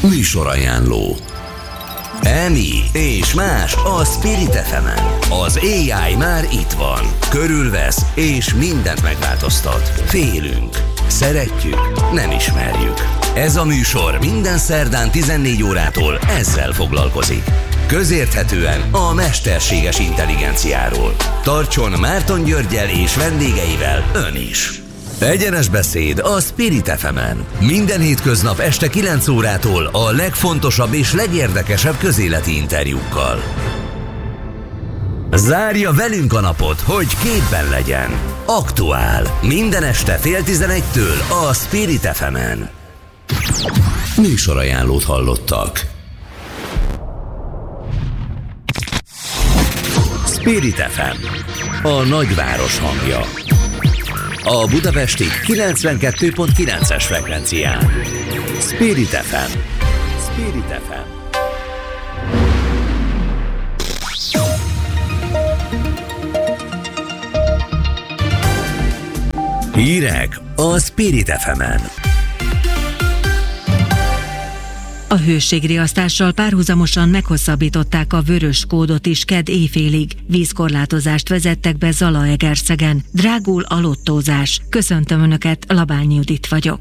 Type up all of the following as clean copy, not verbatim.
Műsorajánló. Emi és más a Spirit FM-en. Az AI már itt van. Körülvesz és mindent megváltoztat. Félünk. Szeretjük. Nem ismerjük. Ez a műsor minden szerdán 14 órától ezzel foglalkozik. Közérthetően a mesterséges intelligenciáról. Tartson Márton Györggyel és vendégeivel ön is. Egyenes beszéd a Spirit FM-en. Minden hétköznap este 9 órától a legfontosabb és legérdekesebb közéleti interjúkkal. Zárja velünk a napot, hogy képben legyen. Aktuál. Minden este 10:30 a Spirit FM-en. Műsorajánlót hallottak. Spirit FM. A nagyváros hangja. A budapesti 92.9-es frekvencián. Spirit FM. Spirit FM. Hírek a Spirit FM-en. A hőségriasztással párhuzamosan meghosszabbították a vörös kódot is kedd éjfélig. Vízkorlátozást vezettek be Zalaegerszegen. Drágul a lottózás. Köszöntöm Önöket, Labányi Judit vagyok.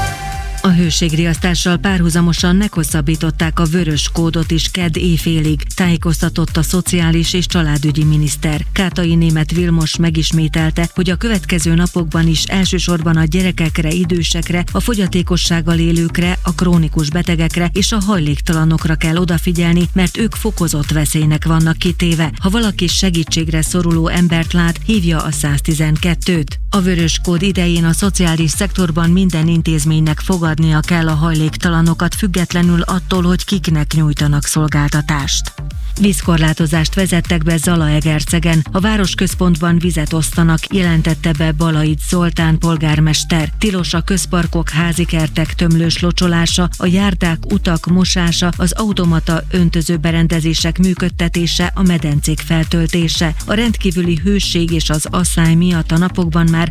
A hőségriasztással párhuzamosan meghosszabbították a vörös kódot is kedd éjfélig, tájékoztatott a Szociális és Családügyi Miniszter. Kátai Németh Vilmos megismételte, hogy a következő napokban is elsősorban a gyerekekre, idősekre, a fogyatékossággal élőkre, a krónikus betegekre és a hajléktalanokra kell odafigyelni, mert ők fokozott veszélynek vannak kitéve. Ha valaki segítségre szoruló embert lát, hívja a 112-t. A vörös kód idején a szociális szektorban minden intézménynek fogadnia kell a hajléktalanokat, függetlenül attól, hogy kiknek nyújtanak szolgáltatást. Vízkorlátozást vezettek be Zalaegerszegen, a városközpontban vizet osztanak, jelentette be Balaid Zoltán polgármester. Tilos a közparkok, házikertek tömlős locsolása, a járdák, utak mosása, az automata öntözőberendezések működtetése, a medencék feltöltése. A rendkívüli hőség és az asszály miatt a napokban már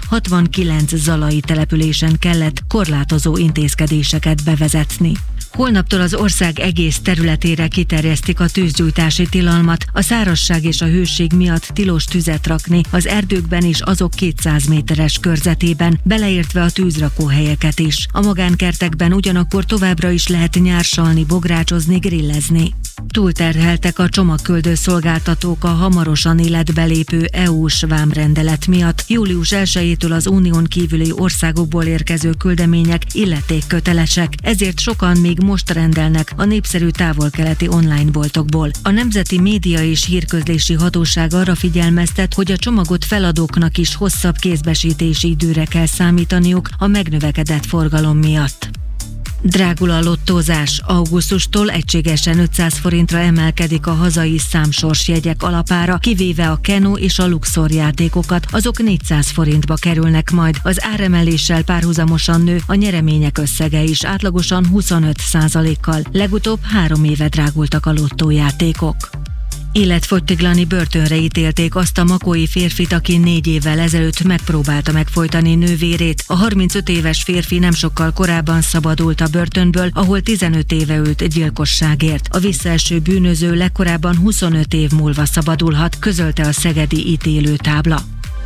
69 zalai településen kellett korlátozó intézkedéseket bevezetni. Holnaptól az ország egész területére kiterjesztik a tűzgyújtási tilalmat. A szárazság és a hőség miatt tilos tüzet rakni az erdőkben és azok 200 méteres körzetében, beleértve a tűzrakóhelyeket is. A magánkertekben ugyanakkor továbbra is lehet nyársalni, bográcsozni, grillezni. Túlterheltek a csomagküldő szolgáltatók a hamarosan életbe lépő EU-s vámrendelet miatt. Július 1-től az unión kívüli országokból érkező küldemények illetékkötelesek, ezért sokan még most rendelnek a népszerű távol-keleti online boltokból. A Nemzeti Média és Hírközlési Hatóság arra figyelmeztet, hogy a csomagot feladóknak is hosszabb kézbesítési időre kell számítaniuk a megnövekedett forgalom miatt. Drágul a lottózás. Augusztustól egységesen 500 forintra emelkedik a hazai számsorsjegyek alapára, kivéve a Keno és a Luxor játékokat, azok 400 forintba kerülnek majd. Az áremeléssel párhuzamosan nő a nyeremények összege is, átlagosan 25%-kal. Legutóbb 3 éve drágultak a lottójátékok. Életfogytiglani börtönre ítélték azt a makói férfit, aki 4 évvel ezelőtt megpróbálta megfojtani nővérét. A 35 éves férfi nem sokkal korábban szabadult a börtönből, ahol 15 éve ült gyilkosságért. A visszaeső bűnöző legkorábban 25 év múlva szabadulhat, közölte a szegedi ítélőtábla.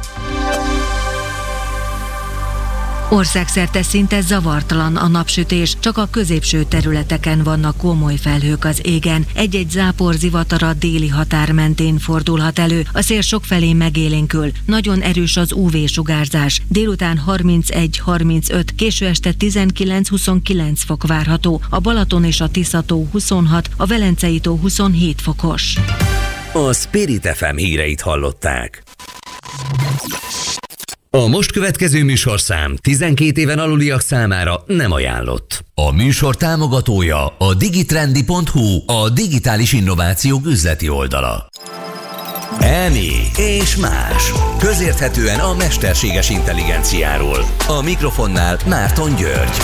Országszerte szinte zavartalan a napsütés, csak a középső területeken vannak komoly felhők az égen. Egy-egy zápor zivatara déli határ mentén fordulhat elő, a szél sokfelé megélénkül. Nagyon erős az UV-sugárzás. Délután 31-35, késő este 19-29 fok várható. A Balaton és a Tisza-tó 26, a Velencei tó 27 fokos. A Spirit FM híreit hallották. A most következő műsorszám 12 éven aluliak számára nem ajánlott. A műsor támogatója a digitrendi.hu, a digitális innovációk üzleti oldala. Emi és más. Közérthetően a mesterséges intelligenciáról. A mikrofonnál Márton György.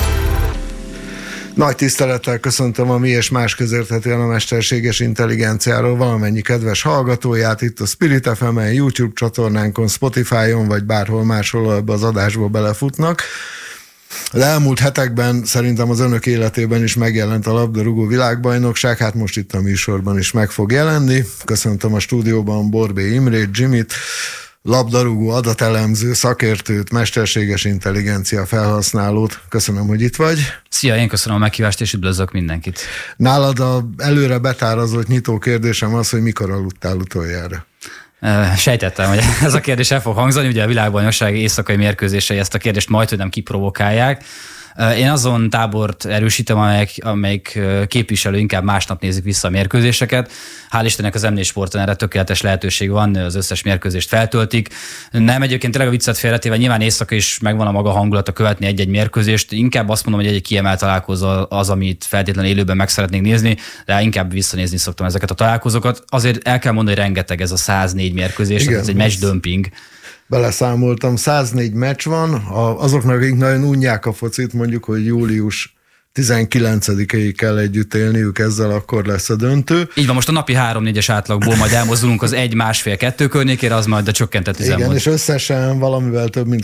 Nagy tisztelettel köszöntöm a Mi és Más közérthetően a mesterséges intelligenciáról valamennyi kedves hallgatóját itt a Spirit FM-en, YouTube csatornánkon, Spotify-on vagy bárhol máshol ebbe az adásból belefutnak. Az elmúlt hetekben szerintem az önök életében is megjelent a labdarúgó világbajnokság, hát most itt a műsorban is meg fog jelenni. Köszöntöm a stúdióban Borbély Imrét, Jimmy-t, labdarúgó adatelemző, szakértőt, mesterséges intelligencia felhasználót. Köszönöm, hogy itt vagy. Szia, én köszönöm a meghívást, és üdvözlök mindenkit. Nálad a előre betárazott nyitó kérdésem az, hogy mikor aludtál utoljára? Sejtettem, hogy ez a kérdés el fog hangzani, ugye a világbajnokság éjszakai mérkőzései ezt a kérdést majdhogy nem kiprovokálják. Én azon tábort erősítem, amelyik képviselő inkább másnap nézik vissza a mérkőzéseket. Hál' Istennek az M4 Sporton erre tökéletes lehetőség van, az összes mérkőzést feltöltik. Nem, egyébként tényleg a viccet félretéve, nyilván éjszaka is megvan a maga hangulata követni egy-egy mérkőzést. Inkább azt mondom, hogy egy kiemelt találkozó az, amit feltétlenül élőben meg szeretnék nézni, de inkább visszanézni szoktam ezeket a találkozókat. Azért el kell mondani, hogy rengeteg ez a 104 mérkőzés, ez egy matchdömping. Beleszámoltam, 104 meccs van, azoknak, akik nagyon unják a focit, mondjuk, hogy július 19-ig kell együtt élniük, ezzel akkor lesz a döntő. Így van, most a napi 3-4-es átlagból majd elmozdulunk az 1,5-2 környékére, az majd a csökkentett üzemmód. Igen, és összesen valamivel több mint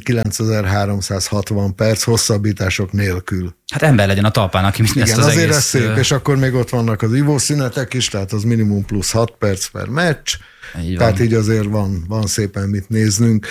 9360 perc hosszabbítások nélkül. Hát ember legyen a talpán, aki ezt az azért egész... ez szép, és akkor még ott vannak az ivószünetek is, tehát az minimum plusz 6 perc per meccs, tehát így azért van szépen mit néznünk.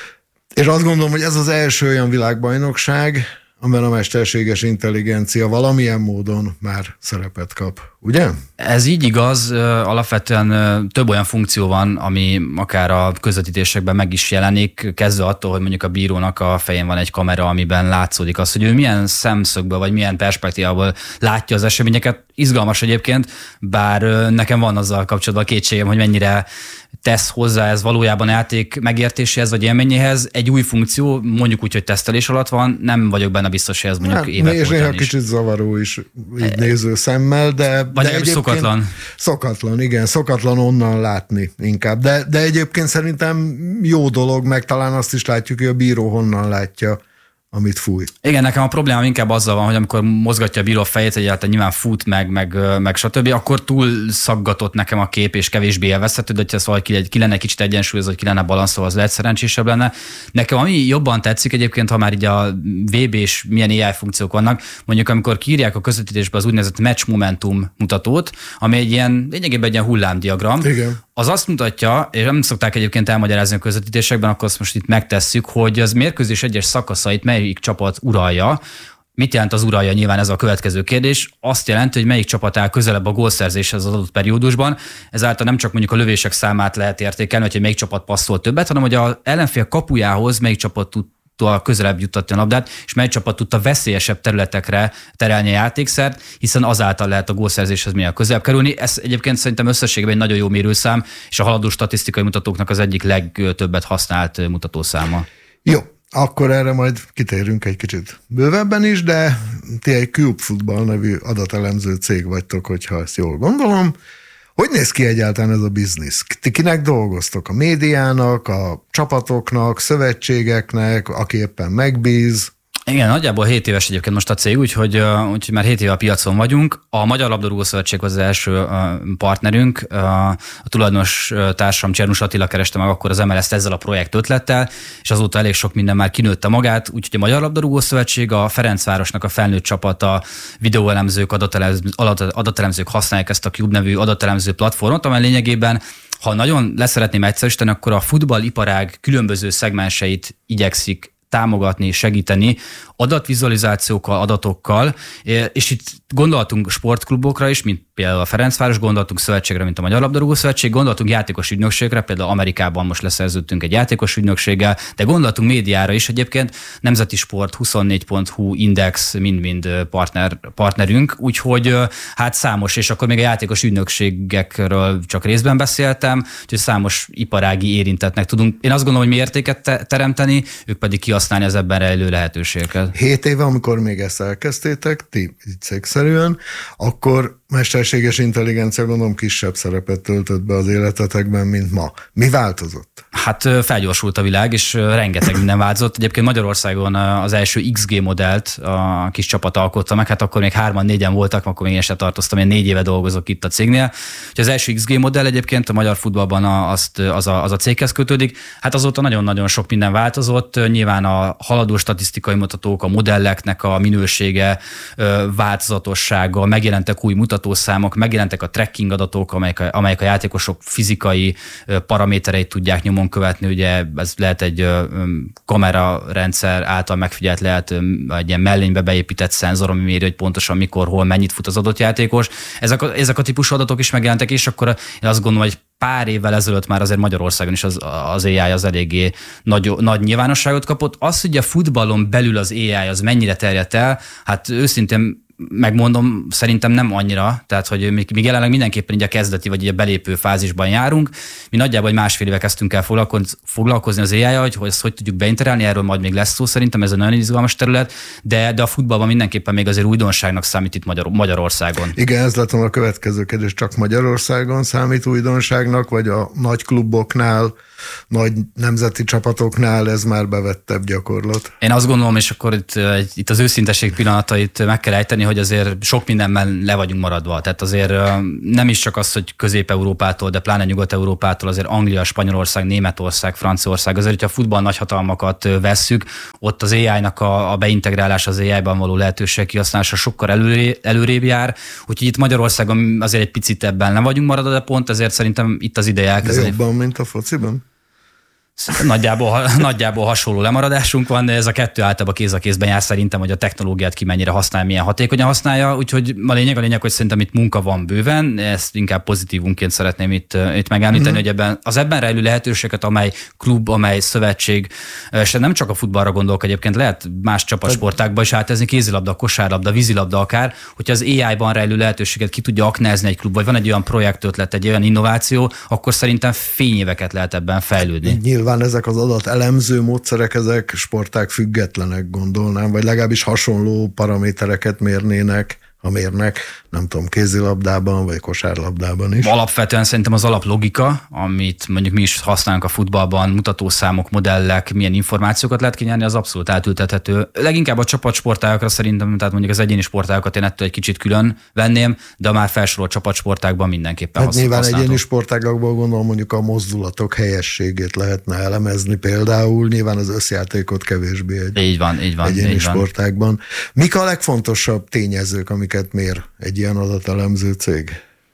És azt gondolom, hogy ez az első olyan világbajnokság, amiben a mesterséges intelligencia valamilyen módon már szerepet kap, ugye? Ez így igaz, alapvetően több olyan funkció van, ami akár a közvetítésekben meg is jelenik, kezdve attól, hogy mondjuk a bírónak a fején van egy kamera, amiben látszódik az, hogy ő milyen szemszögből, vagy milyen perspektívából látja az eseményeket. Izgalmas egyébként, bár nekem van azzal kapcsolatban kétségem, hogy mennyire tesz hozzá ez valójában játék megértéséhez vagy élményéhez. Egy új funkció, mondjuk úgy, hogy tesztelés alatt van, nem vagyok benne biztos, hogy ez mondjuk évek és néha is. Kicsit zavaró is így néző szemmel, de egyébként szokatlan. Szokatlan, igen, szokatlan onnan látni inkább. De egyébként szerintem jó dolog, meg talán azt is látjuk, hogy a bíró honnan látja, amit fúj. Igen, nekem a problémám inkább azzal van, hogy amikor mozgatja a bíró fejét, egyáltalán nyilván fut, meg stb., akkor túl szaggatott nekem a kép, és kevésbé élvezhető, de hogyha szóval ki lenne kicsit egyensúlyozva, hogy ki lenne balanszolva, az lehet szerencsésebb lenne. Nekem ami jobban tetszik egyébként, ha már így a VB és milyen AI funkciók vannak, mondjuk amikor kiírják a közvetítésbe az úgynevezett match momentum mutatót, ami egy ilyen, lényegében egy ilyen hullámdiagram. Igen. Az azt mutatja, és nem szokták egyébként elmagyarázni a közvetítésekben, akkor azt most itt megtesszük, hogy az mérkőzés egyes szakaszait melyik csapat uralja. Mit jelent az uralja? Nyilván ez a következő kérdés. Azt jelenti, hogy melyik csapat áll közelebb a gólszerzéshez az adott periódusban. Ezáltal nem csak mondjuk a lövések számát lehet értékelni, hogy melyik csapat passzol többet, hanem hogy az ellenfél kapujához melyik csapat tud közelebb juttatni a labdát, és mely csapat tudta veszélyesebb területekre terelni a játékszert, hiszen azáltal lehet a gólszerzéshez minél közelebb kerülni. Ez egyébként szerintem összességében egy nagyon jó mérőszám, és a haladó statisztikai mutatóknak az egyik legtöbbet használt mutatószáma. Jó, akkor erre majd kitérünk egy kicsit bővebben is, de ti egy Cube Football nevű adatelemző cég vagytok, hogyha ezt jól gondolom. Hogy néz ki egyáltalán ez a biznisz? Ti kinek dolgoztok? A médiának, a csapatoknak, szövetségeknek, aki éppen megbíz? Igen, nagyjából 7 éves egyébként most a cég, úgyhogy már 7 éve a piacon vagyunk. A Magyar Labdarúgó Szövetség az első partnerünk. A tulajdonos társam Csernus Attila kereste meg akkor az MLS-t ezzel a projekt ötlettel, és azóta elég sok minden már kinőtte magát. Úgyhogy a Magyar Labdarúgó Szövetség, a Ferencvárosnak a felnőtt csapata, videóelemzők, adatelemzők használják ezt a Cube nevű adatelemző platformot, amely lényegében, ha nagyon leszeretném egyszerűsíteni, akkor a futballiparág különböző szegmenseit igyekszik támogatni, segíteni adatvizualizációkkal, adatokkal, és itt gondoltunk sportklubokra is, mint például a Ferencváros, gondoltunk szövetségre, mint a Magyar Labdarúgó Szövetség, gondoltunk játékos ügynökségre, például Amerikában most leszerződtünk egy játékos ügynökséggel, de gondoltunk médiára is egyébként, Nemzeti Sport, 24.hu, Index, mind-mind partnerünk, úgyhogy hát számos, és akkor még a játékos ügynökségekről csak részben beszéltem, úgyhogy számos iparági érintettnek tudunk. Én azt gondolom, hogy mi értéket teremteni, ők pedig kihasználni az ebben rejlő lehetőségeket. 7 éve, amikor még ezt elkezdtétek, ti cégszerűen, akkor mesterséges intelligencia gondolom kisebb szerepet töltött be az életetekben, mint ma. Mi változott? Hát felgyorsult a világ, és rengeteg minden változott. Egyébként Magyarországon az első XG modellt a kis csapat alkotta meg, hát akkor még 3-4-en voltak, akkor még én sem tartoztam, én 4 éve dolgozok itt a cégnél. Úgyhogy az első XG modell egyébként a magyar futballban az a céghez kötődik. Hát azóta nagyon-nagyon sok minden változott. Nyilván a haladó statisztikai mutatók, a modelleknek a minősége, változatossága, megjelentek új mutatószámok, megjelentek a tracking adatok, amelyek a játékosok fizikai paramétereit tudják nyomon követni, ugye ez lehet egy kamerarendszer által megfigyelt, lehet egy ilyen mellénybe beépített szenzor, ami méri, hogy pontosan mikor, hol, mennyit fut az adott játékos. Ezek a típusú adatok is megjelentek, és akkor én azt gondolom, hogy pár évvel ezelőtt már azért Magyarországon is az AI az eléggé nagy nyilvánosságot kapott. Az, hogy a futballon belül az AI az mennyire terjedt el, hát őszintén megmondom, szerintem nem annyira, tehát hogy még jelenleg mindenképpen így a kezdeti vagy így a belépő fázisban járunk. Mi nagyjából másfél éve kezdtünk el foglalkozni az AI-jal, hogy ezt hogy tudjuk beintegrálni, erről majd még lesz szó, szerintem ez egy nagyon izgalmas terület, de a futballban mindenképpen még azért újdonságnak számít itt Magyarországon. Igen, ez lett volna a következő kérdés, csak Magyarországon számít újdonságnak, vagy a nagy kluboknál, nagy nemzeti csapatoknál ez már bevettebb gyakorlat? Én azt gondolom, és akkor itt az őszintesség pillanatait meg kell ejteni, hogy azért sok mindenben le vagyunk maradva. Tehát azért nem is csak az, hogy Közép-Európától, de pláne Nyugat-Európától, azért Anglia, Spanyolország, Németország, Franciaország, azért, hogyha a futball nagyhatalmakat vesszük, ott az AI-nak a beintegrálás, az AI-ban való lehetőség kihasználása sokkal előrébb jár. Úgyhogy itt Magyarországon azért egy picit ebben nem vagyunk maradva, de pont ezért szerintem itt az ideje elkezdeni. De jobban, mint a fociban? Nagyjából hasonló lemaradásunk van, de ez a kettő általában kéz a kézben jár szerintem, hogy a technológiát ki mennyire használ, milyen hatékonyan használja, úgyhogy a lényeg, hogy szerintem itt munka van bőven, ezt inkább pozitívunként szeretném itt megemlíteni, hogy ebben rejlő lehetőséget, amely klub, amely szövetség, és nem csak a futballra gondolok egyébként, lehet más csapatsportákba is átezni, kézilabda, kosárlabda, vízilabda akár, hogyha az AI-ban rejlő lehetőséget ki tudja aknázni egy klub, vagy van egy olyan projektötlet, egy olyan innováció, akkor szerintem fényéveket lehet ebben fejlődni. Nyilván ezek az adatelemző módszerek, ezek sportág függetlenek, gondolnám, vagy legalábbis hasonló paramétereket mérnének, ha mérnek, nem tudom, kézilabdában, vagy kosárlabdában is. Alapvetően szerintem az alaplogika, amit mondjuk mi is használunk a futballban, mutatószámok, modellek, milyen információkat lehet kinyerni, az abszolút átültethető. Leginkább a csapatsportágakra szerintem, tehát mondjuk az egyéni sportágokat én ettől egy kicsit külön venném, de a már felsorolt csapatsportákban mindenképpen használható. Nyilván egyéni sportágakból gondolom mondjuk a mozdulatok helyességét lehetne elemezni például, nyilván az összjátékot kevésbé így van, egyéni sportákban. Mik a legfontosabb tényezők, amiket mér egy ilyen adatelemző cég?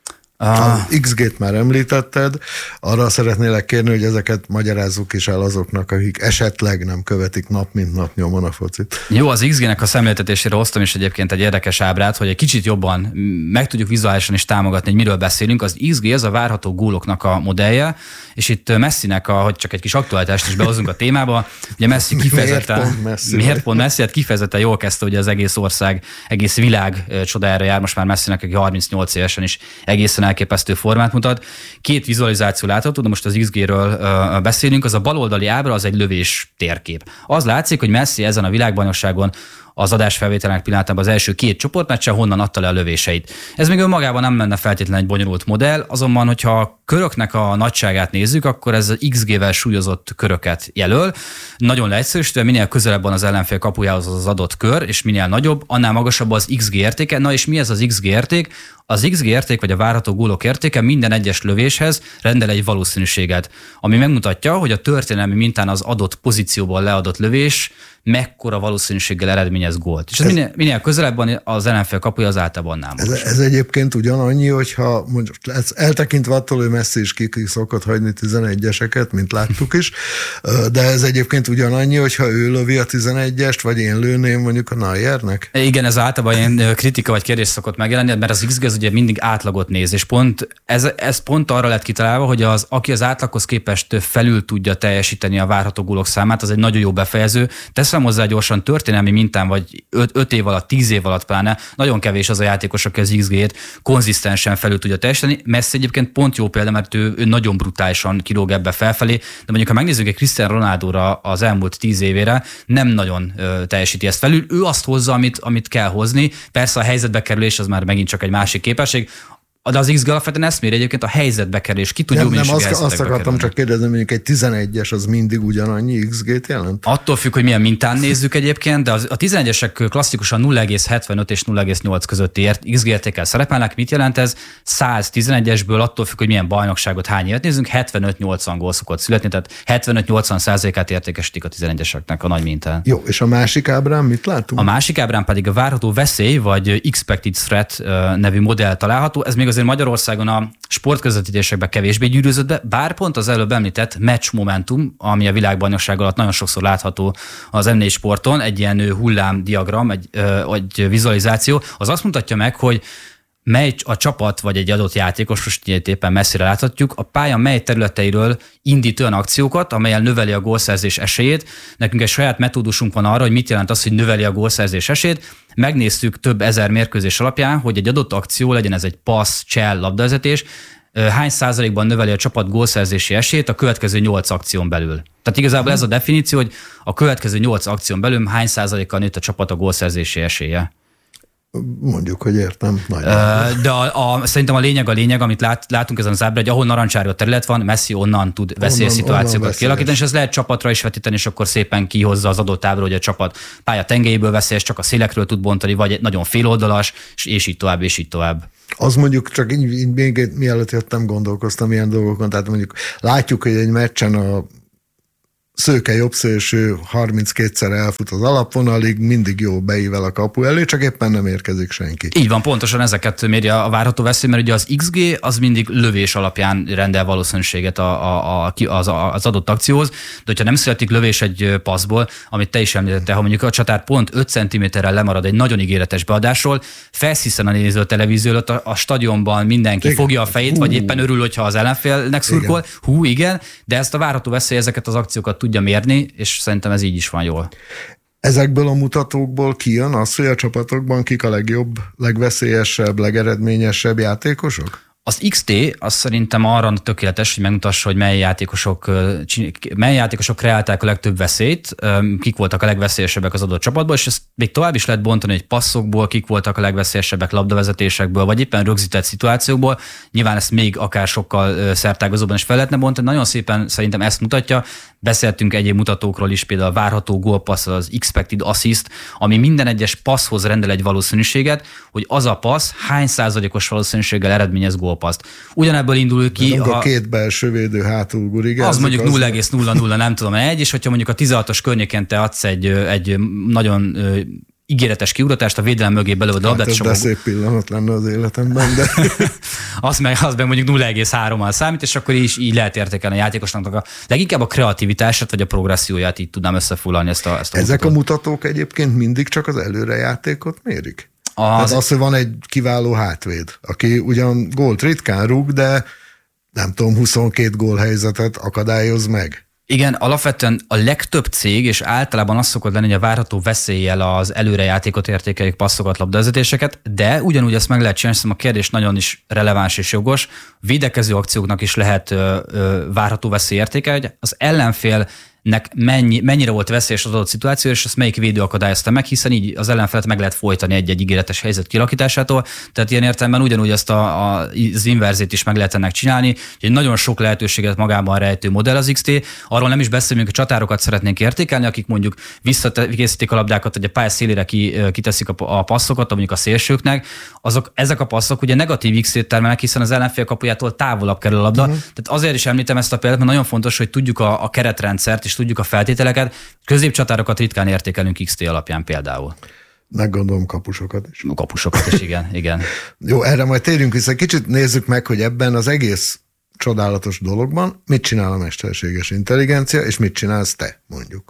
A XG-t már említetted, arra szeretnélek kérni, hogy ezeket magyarázzuk is el azoknak, akik esetleg nem követik nap mint nap nyomon a focit. Jó, az XG-nek a szemléltetésére hoztam is egyébként egy érdekes ábrát, hogy egy kicsit jobban meg tudjuk vizuálisan is támogatni, hogy miről beszélünk. Az XG az a várható góloknak a modellje, és itt Messinek, hogy csak egy kis aktualitást is behozunk a témába, ugye Messi kifejezetten, miért pont Messi? Hát kifejezetten jól kezdte, hogy az egész ország, egész világ csodájára jár, most már Messinek, aki 38 évesen is egészen elképesztő formát mutat. 2 vizualizáció látható, de most az XG-ről beszélünk, az a baloldali ábra, az egy lövés térkép. Az látszik, hogy Messi ezen a világbajnokságon az adásfelvételnek pillanatában az első 2 csoportmeccsen honnan adta le a lövéseit. Ez még önmagában nem lenne feltétlenül egy bonyolult modell, azonban, hogyha a köröknek a nagyságát nézzük, akkor ez az XG-vel súlyozott köröket jelöl. Nagyon leegyszerűsítve, minél közelebb van az ellenfél kapujához az adott kör, és minél nagyobb, annál magasabb az XG értéke. Na és mi ez az XG érték? Az XG érték, vagy a várható gólok értéke minden egyes lövéshez rendel egy valószínűséget, ami megmutatja, hogy a történelmi mintán az adott pozícióból leadott lövés mekkora valószínűséggel eredményez gólt. És minél közelebb van az ellenfél kapuja, az általában nem. Ez egyébként ugyanannyi, hogyha mondjuk eltekintve attól, hogy Messi is ki szokott hagyni 11-eseket, mint láttuk is, de ez egyébként ugyanannyi, hogyha ő lövi a 11-est, vagy én lőném mondjuk a Neuernek? Igen, ez általában ilyen kritika vagy kérdés szokott megjelenni, mert az XG az ugye mindig átlagot néz, és pont ez pont arra lett kitalálva, hogy aki az átlaghoz képest felül tudja teljesíteni a várható gólok számát, az egy nagyon jó befejező. Teszem teszem hozzá gyorsan történelmi mintán, vagy 5 év alatt, 10 év alatt pláne, nagyon kevés az a játékos, aki az XG-t konzisztensen felül tudja teljesíteni. Messi egyébként pont jó példa, mert ő nagyon brutálisan kilóg ebbe felfelé, de mondjuk ha megnézzük egy Cristiano Ronaldóra az elmúlt 10 évére, nem nagyon teljesíti ezt felül. Ő azt hozza, amit kell hozni. Persze a helyzetbe kerülés az már megint csak egy másik képesség. De az XG alapvetően ezt mér egyébként a helyzetbe kerülés. Ki tudja, nem azt akartam csak kérdezni, mondjuk egy 11-es az mindig ugyanannyi XG-t jelent? Attól függ, hogy milyen mintán nézzük egyébként, de a 11-esek klasszikusan 0,75 és 0,8 közötti XG értékkel szerepelnek. Mit jelent ez? 111-esből attól függ, hogy milyen bajnokságot, hány évet nézzünk, 75-80 gól szokott születni, tehát 75-80%-át értékesítik a 11-eseknek a nagy mintán. Jó, és a másik ábrán mit látunk? A másik ábrán pedig a várható veszély, vagy expected threat nevű modell található. Ez még azért Magyarországon a sportközvetítésekben kevésbé gyűrűzött be, bár pont az előbb említett match momentum, ami a világbajnokság alatt nagyon sokszor látható az M4 sporton, egy ilyen hullámdiagram, egy vizualizáció, az azt mutatja meg, hogy mely a csapat vagy egy adott játékos, most éppen messzire láthatjuk, a pálya mely területeiről indít olyan akciókat, amellyel növeli a gólszerzés esélyét. Nekünk egy saját metódusunk van arra, hogy mit jelent az, hogy növeli a gólszerzés esélyét. Megnéztük több ezer mérkőzés alapján, hogy egy adott akció, legyen ez egy passz, csel, labdavezetés, hány százalékban növeli a csapat gólszerzési esélyét a következő 8 akción belül. Tehát igazából ez a definíció, hogy a következő 8 akción belül hány százalékkal nőtt a csapat a gólszerzési esélye. Mondjuk, hogy értem. De szerintem a lényeg, amit látunk ezen az ábrán, hogy ahol narancsárga terület van, Messi onnan tud veszélyes szituációkat kialakítani, és ezt lehet csapatra is vetíteni, és akkor szépen kihozza az adott ábra, hogy a csapat pálya tengelyéből veszélyes, csak a szélekről tud bontani, vagy nagyon féloldalas, és így tovább, és így tovább. Az mondjuk csak így még mielőtt jöttem, gondolkoztam ilyen dolgokon, tehát mondjuk látjuk, hogy egy meccsen a szőke jobbszélső 32-szer elfut az alapvonalig, mindig jó beível a kapu elé, csak éppen nem érkezik senki. Így van, pontosan ezeket méri a várható veszély, mert ugye az XG az mindig lövés alapján rendel valószínűséget az adott akcióhoz, de hogyha nem születik lövés egy passzból, amit te is említettél, ha mondjuk a csatár pont 5 cm-rel lemarad egy nagyon ígéretes beadásról, felsziszen a néző a televízió előtt, a stadionban mindenki igen, fogja a fejét, vagy éppen örül, hogyha az ellenfélnek szurkol. Igen, de ezt a várható veszély ezeket az akciókat tudja mérni, és szerintem ez így is van jól. Ezekből a mutatókból kijön az, hogy a csapatokban kik a legjobb, legveszélyesebb, legeredményesebb játékosok? Az XT az szerintem arra tökéletes, hogy megmutassa, hogy mely játékosok kreálták a legtöbb veszélyt, kik voltak a legveszélyesebbek az adott csapatból, és ezt még tovább is lehet bontani, hogy passzokból kik voltak a legveszélyesebbek, labdavezetésekből, vagy éppen rögzített szituációkból. Nyilván ezt még akár sokkal szertágazóban is fel lehetne bontani. Nagyon szépen szerintem ezt mutatja. Beszéltünk egyéb mutatókról is, például a várható gólpassz, az expected assist, ami minden egyes passzhoz rendel egy valószínűséget, hogy az a passz hány százalékos valószínűséggel eredményez gólpasszt. Ugyanebből indul ki. A két belső védő hátul gurigázik. Az mondjuk 0,00 nem tudom egy, és hogyha mondjuk a 16-os környéken te adsz egy nagyon ígéretes kiugratást, a védelem mögé belőle a labdát. Ez de szép pillanat lenne az életemben, de... az meg mondjuk 0,3-mal számít, és akkor így lehet értékelni a játékosnak leginkább a kreativitását, vagy a progresszióját, így tudnám összefoglalni ezt a Ezek a mutatók egyébként mindig csak az előrejátékot mérik? Tehát az, hogy van egy kiváló hátvéd, aki ugyan gólt ritkán rúg, de nem tudom, 22 gólhelyzetet akadályoz meg. Igen, alapvetően a legtöbb cég, és általában az szokott lenni, hogy a várható veszéllyel az előrejátékot értékelik, passzokat, labdavezetéseket, de ugyanúgy ezt meg lehet csinálni, a kérdés nagyon is releváns és jogos. Védekező akcióknak is lehet várható veszély értékelni, hogy az ellenfélnek mennyire volt veszélyes az adott szituáció, és ezt melyik védő akadályozta meg, hiszen így az ellenfelet meg lehet folytani egy ígéretes helyzet kialakításától. Tehát ilyen értelemben ugyanúgy ezt az inverzét is meg lehet ennek csinálni, hogy nagyon sok lehetőséget magában rejtő modell az XT. Arról nem is beszélünk, hogy csatárokat szeretnénk értékelni, akik mondjuk visszakészítik a labdákat, hogy a pálya szélére kiteszik a passzokat, mondjuk a szélsőknek. Ezek a passzok ugye negatív XT-t termelnek, hiszen az ellenfél kapujától távolabb kerül a labda. Tehát azért is említem ezt a példát, mert nagyon fontos, hogy tudjuk a keretrendszert, és tudjuk a feltételeket. Középcsatárokat ritkán értékelünk XT alapján például. Meggondolom kapusokat is. Kapusokat is, igen. Jó, erre majd térjünk vissza. Kicsit nézzük meg, hogy ebben az egész csodálatos dologban mit csinál a mesterséges intelligencia, és mit csinálsz te, mondjuk.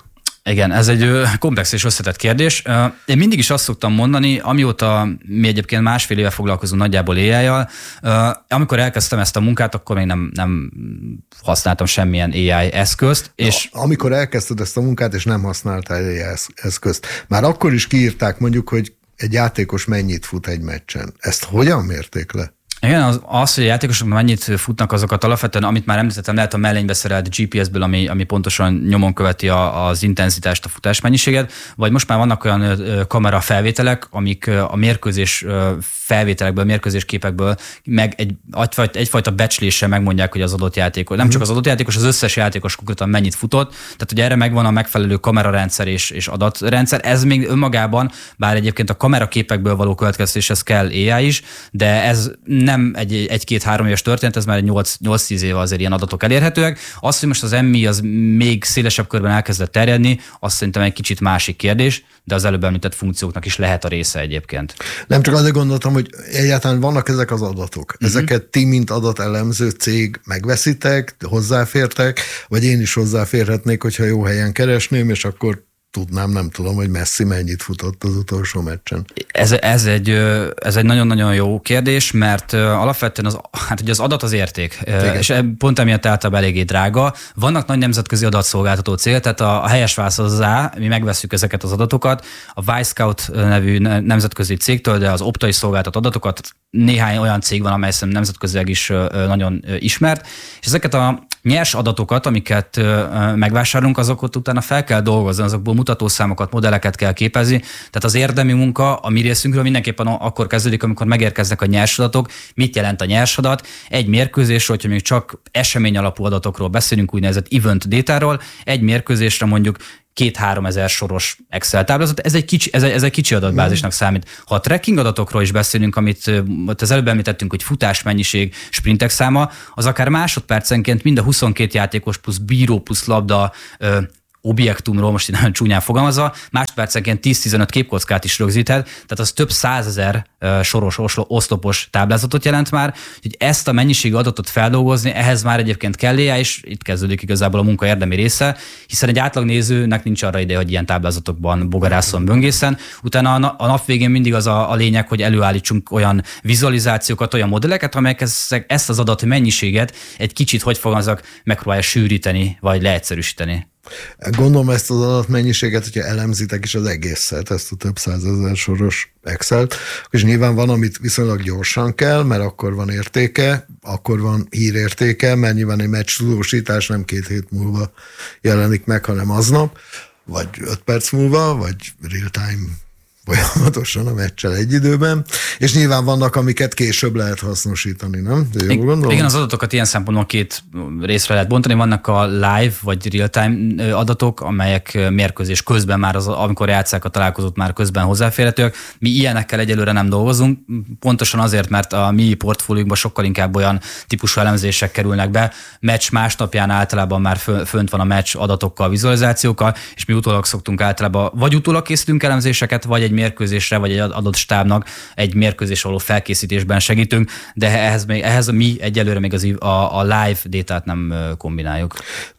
Igen, ez egy komplex és összetett kérdés. Én mindig is azt szoktam mondani, amióta mi egyébként másfél éve foglalkozunk nagyjából AI-jal, amikor elkezdtem ezt a munkát, akkor még nem használtam semmilyen AI eszközt. És amikor elkezdted ezt a munkát, és nem használtál AI eszközt, már akkor is kiírták mondjuk, hogy egy játékos mennyit fut egy meccsen. Ezt hogyan mérték le? Igen, az, hogy a játékosok mennyit futnak, azokat alapvetően, amit már említettem, lehet a mellénybe szerelt GPS-ből, ami pontosan nyomon követi az intenzitást, a futásmennyiséget, vagy most már vannak olyan kamera felvételek, amik a mérkőzés felvételekből, mérkőzés képekből meg egyfajta becsléssel megmondják, hogy az adott játékos, nem csak az adott játékos, az összes játékos konkrétan mennyit futott, tehát hogy erre megvan a megfelelő kamerarendszer és adatrendszer. Ez még önmagában, bár egyébként a kameraképekből való következtéshez kell AI is, de ez nem egy-két-három éves történet, ez már 8-10 éve azért ilyen adatok elérhetőek. Az, hogy most az MI az még szélesebb körben elkezdett terjedni, azt szerintem egy kicsit másik kérdés, de az előbb említett funkcióknak is lehet a része egyébként. Nem csak azért gondoltam, hogy egyáltalán vannak ezek az adatok. Ezeket ti, mint adatelemző cég megveszitek, hozzáfértek, vagy én is hozzáférhetnék, hogyha jó helyen keresném, és akkor tudnám, nem tudom, hogy Messi mennyit futott az utolsó meccsen. Ez egy nagyon-nagyon jó kérdés, mert alapvetően az adat az érték, és pont emiatt általában eléggé drága. Vannak nagy nemzetközi adatszolgáltató cél, tehát a helyes válasz az mi megvesszük ezeket az adatokat, a Wisecout nevű nemzetközi cégtől, de az Opta is szolgáltat adatokat, néhány olyan cég van, amely szerintem nemzetközileg is nagyon ismert, és ezeket a nyers adatokat, amiket megvásárolunk, azokat utána fel kell dolgozni, azokból mutatószámokat, modelleket kell képezni. Tehát az érdemi munka a mi részünkről mindenképpen akkor kezdődik, amikor megérkeznek a nyers adatok. Mit jelent a nyers adat? Egy mérkőzésről, hogyha még csak esemény alapú adatokról beszélünk, úgynevezett event datáról, egy mérkőzésre mondjuk 2-3 ezer soros Excel táblázat, ez egy kicsi adatbázisnak számít. Ha a tracking adatokról is beszélünk, amit az előbb említettünk, hogy futásmennyiség, sprintek száma, az akár másodpercenként mind a 22 játékos plusz bíró plusz labda objektumról, most így nagyon csúnyán fogalmazva, másodpercenként 10-15 képkockát is rögzíthet, tehát az több 100 000 soros oszlopos táblázatot jelent már, hogy ezt a mennyiségű adatot feldolgozni, ehhez már egyébként kell AI, és itt kezdődik igazából a munka érdemi része, hiszen egy átlagnézőnek nincs arra ideje, hogy ilyen táblázatokban bogarászon, böngészen. Utána a nap végén mindig az a lényeg, hogy előállítsunk olyan vizualizációkat, olyan modelleket, amelyek ezt az adat mennyiséget egy kicsit, hogy fogalmazok, megpróbálja sűríteni, vagy leegyszerűsíteni. Gondolom ezt az adatmennyiséget, hogyha elemzitek is az egészet, ezt a több 100 000 soros Excel-t, és nyilván van, amit viszonylag gyorsan kell, mert akkor van értéke, akkor van hírértéke, mert nyilván egy meccs tudósítás nem 2 hét múlva jelenik meg, hanem aznap, vagy 5 perc múlva, vagy real time folyamatosan a meccsel egy időben, és nyilván vannak, amiket később lehet hasznosítani, nem? De jól gondolom? Igen, az adatokat ilyen szempontból 2 részre lehet bontani. Vannak a live vagy real-time adatok, amelyek mérkőzés közben már, amikor játsszák a találkozót, már közben hozzáférhetőek. Mi ilyenekkel egyelőre nem dolgozunk, pontosan azért, mert a mi portfóliónkban sokkal inkább olyan típusú elemzések kerülnek be. Meccs másnapján általában már fönt van a meccs adatokkal, vizualizációkkal, és mi utólag szoktunk általában, vagy utólag készítünk elemzéseket, vagy egy mérkőzésre, vagy egy adott stábnak egy mérkőzésre való felkészítésben segítünk, de ehhez mi egyelőre még a live datát nem kombináljuk.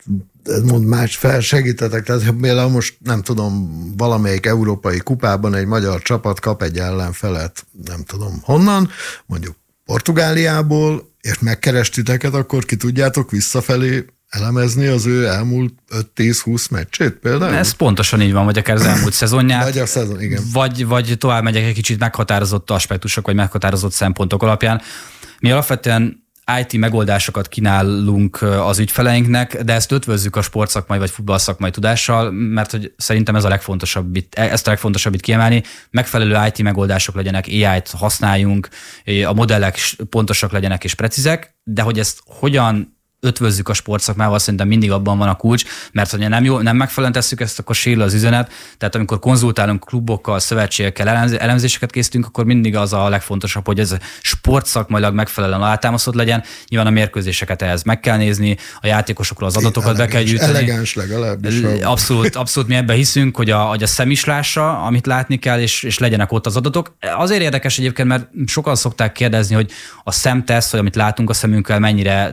Mond más segítetek, tehát például most nem tudom, valamelyik európai kupában egy magyar csapat kap egy ellenfelet, nem tudom honnan, mondjuk Portugáliából, és megkerestiteket, akkor ki tudjátok visszafelé elemezni az ő elmúlt 5-10-20 meccsét például? Ez pontosan így van, vagy akár az elmúlt szezonját. Vagy a szezon, igen. Vagy tovább megyek egy kicsit meghatározott aspektusok, vagy meghatározott szempontok alapján. Mi alapvetően IT megoldásokat kínálunk az ügyfeleinknek, de ezt ötvözzük a sportszakmai vagy futballszakmai tudással, mert hogy szerintem ezt a legfontosabb itt kiemelni. Megfelelő IT megoldások legyenek, AI-t használjunk, a modellek pontosak legyenek és precízek, de hogy ezt hogyan ötvözzük a sportszakmával, szerintem mindig abban van a kulcs, mert ha nem megfelelően tesszük ezt, akkor sérül az üzenet. Tehát amikor konzultálunk klubokkal, szövetségekkel, elemzéseket készítünk, akkor mindig az a legfontosabb, hogy ez szakmailag megfelelően alátámasztott legyen. Nyilván a mérkőzéseket ehhez meg kell nézni, a játékosokról az adatokat be kell gyűjteni. Elegáns legalábbis. Abszolút mi ebben hiszünk, hogy a szem is lássa, amit látni kell, és legyenek ott az adatok. Azért érdekes egyébként, mert sokan szokták kérdezni, hogy a szemteszt, vagy amit látunk a szemünkkel, mennyire tud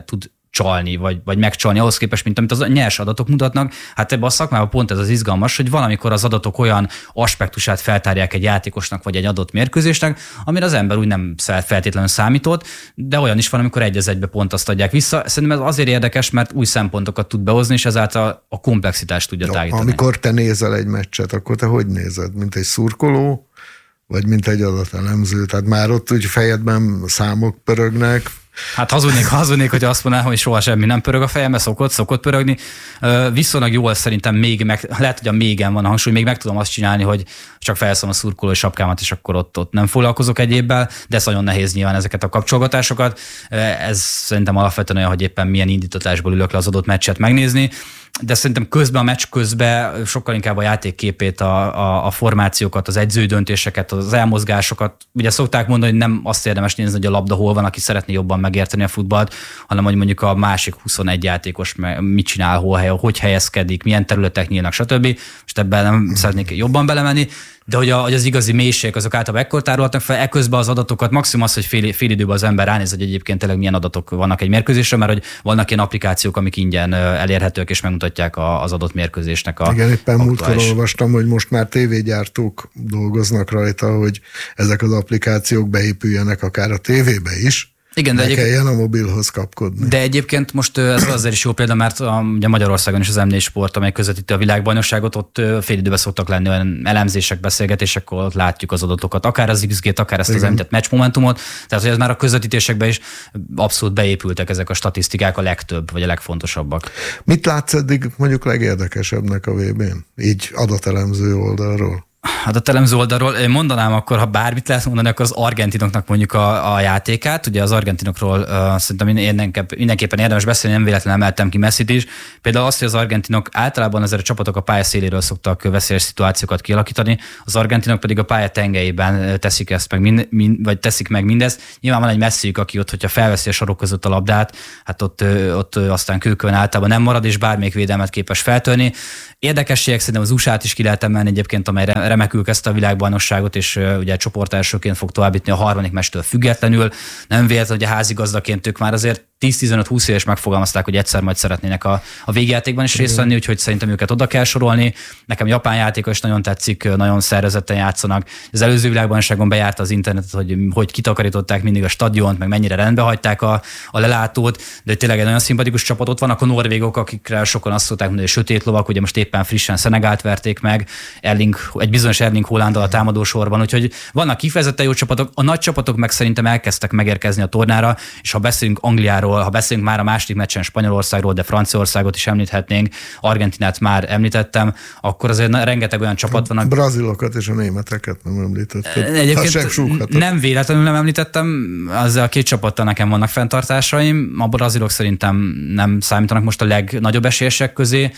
csalni, vagy megcsalni ahhoz képest, mint amit az nyers adatok mutatnak. Hát ebben a szakmában pont ez az izgalmas, hogy valamikor az adatok olyan aspektusát feltárják egy játékosnak, vagy egy adott mérkőzésnek, amire az ember úgy nem feltétlenül számított, de olyan is van, amikor egy az egybe pont azt adják vissza. Szerintem ez azért érdekes, mert új szempontokat tud behozni, és ezáltal a komplexitást tudja tágítani. Amikor te nézel egy meccset, akkor te hogy nézed? Mint egy szurkoló, vagy mint egy adatelemző? Tehát már ott úgy fejedben számok pörögnek. Hát hazudnék, hogy azt mondanám, hogy soha semmi nem pörög a fejembe, szokott pörögni. Viszonylag jól szerintem lehet, hogy a mégen van a hangsúly, még meg tudom azt csinálni, hogy csak felszom a szurkolói sapkámat, és akkor ott nem foglalkozok egyébbel, de ez nagyon nehéz nyilván ezeket a kapcsolgatásokat. Ez szerintem alapvetően olyan, hogy éppen milyen indítatásból ülök le az adott meccset megnézni, de szerintem a meccs közben sokkal inkább a játékképét, a formációkat, az edzői döntéseket, az elmozgásokat. Ugye szokták mondani, hogy nem azt érdemes nézni, hogy a labda hol van, aki szeretné jobban megérteni a futballt, hanem hogy mondjuk a másik 21 játékos mit csinál, hogy helyezkedik, milyen területek nyílnak, stb. Most ebben nem szeretnék jobban belemenni, de hogy az igazi mélységek azok általában ekkor tárolhatnak fel, ekközben az adatokat maximum az, hogy fél időben az ember ránéz, hogy egyébként tényleg milyen adatok vannak egy mérkőzésre, mert hogy vannak ilyen applikációk, amik ingyen elérhetők, és megmutatják az adott mérkőzésnek a Igen, éppen múltkor olvastam, hogy most már tévégyártók dolgoznak rajta, hogy ezek az applikációk beépüljenek akár a tévébe is. Igen, de kelljen a mobilhoz kapkodni. De egyébként most ez azért is jó példa, mert ugye Magyarországon is az M4 Sport, amely közvetíti a világbajnokságot, ott fél időben szoktak lenni olyan elemzések, beszélgetések, akkor ott látjuk az adatokat, akár az XG-t, akár ezt az említett meccsmomentumot, tehát hogy ez már a közvetítésekben is abszolút beépültek ezek a statisztikák, a legtöbb, vagy a legfontosabbak. Mit látsz eddig mondjuk legérdekesebbnek a VB-n? Így adatelemző oldalról? Hát a telemző oldalról én mondanám akkor, ha bármit lehet mondani, akkor az argentinoknak mondjuk a játékát. Ugye az argentinokról szerintem mindenképpen érdemes beszélni, nem véletlenül emeltem ki Messit is. Például azt, hogy az argentinok általában azért a csapatok a pálya széléről szoktak veszélyes szituációkat kialakítani, az argentinok pedig a pálya tengelyében teszik ezt vagy teszik meg mindezt. Nyilván van egy Messiük, aki ott, hogyha felveszi a sorok között a labdát, hát ott aztán kőkön általában nem marad, és bármelyik védelmet képes feltörni. Érdekességek szerintem az USA-t is ki lehet emelni egyébként, amely remekül kezdte a világbajnokságot, és ugye csoportelsőként fog továbbítni a harmadik meccstől függetlenül. Nem véletlen, hogy a házigazdaként ők már azért 10-15-20 éves megfogalmazták, hogy egyszer majd szeretnének a végjátékban is részt venni, úgyhogy szerintem őket oda kell sorolni. Nekem japán játékos is nagyon tetszik, nagyon szervezetten játszanak. Az előző világbajnokságon bejárta az internetet, hogy kitakarították mindig a stadiont, meg mennyire rendbe hagyták a lelátót, de tényleg egy nagyon szimpatikus csapat. Ott vannak a norvégok, akikre sokan azt szokták mondani, hogy sötét lovak, ugye most éppen frissen Szenegált verték meg, egy bizonyos Erling Haalanddal a támadósorban, úgyhogy vannak kifejezetten jó csapatok, a nagy csapatok meg szerintem elkezdtek megérkezni a tornára, és ha beszélünk Angliáról, ha beszélünk már a második meccsen Spanyolországról, de Franciaországot is említhetnénk, Argentinát már említettem, akkor azért rengeteg olyan csapat van. A brazilokat és a németeket nem említettem. Egyébként nem véletlenül nem említettem, azzal a két csapattal nekem vannak fenntartásaim, a brazilok szerintem nem számítanak most a legnagyobb esélyesek közé,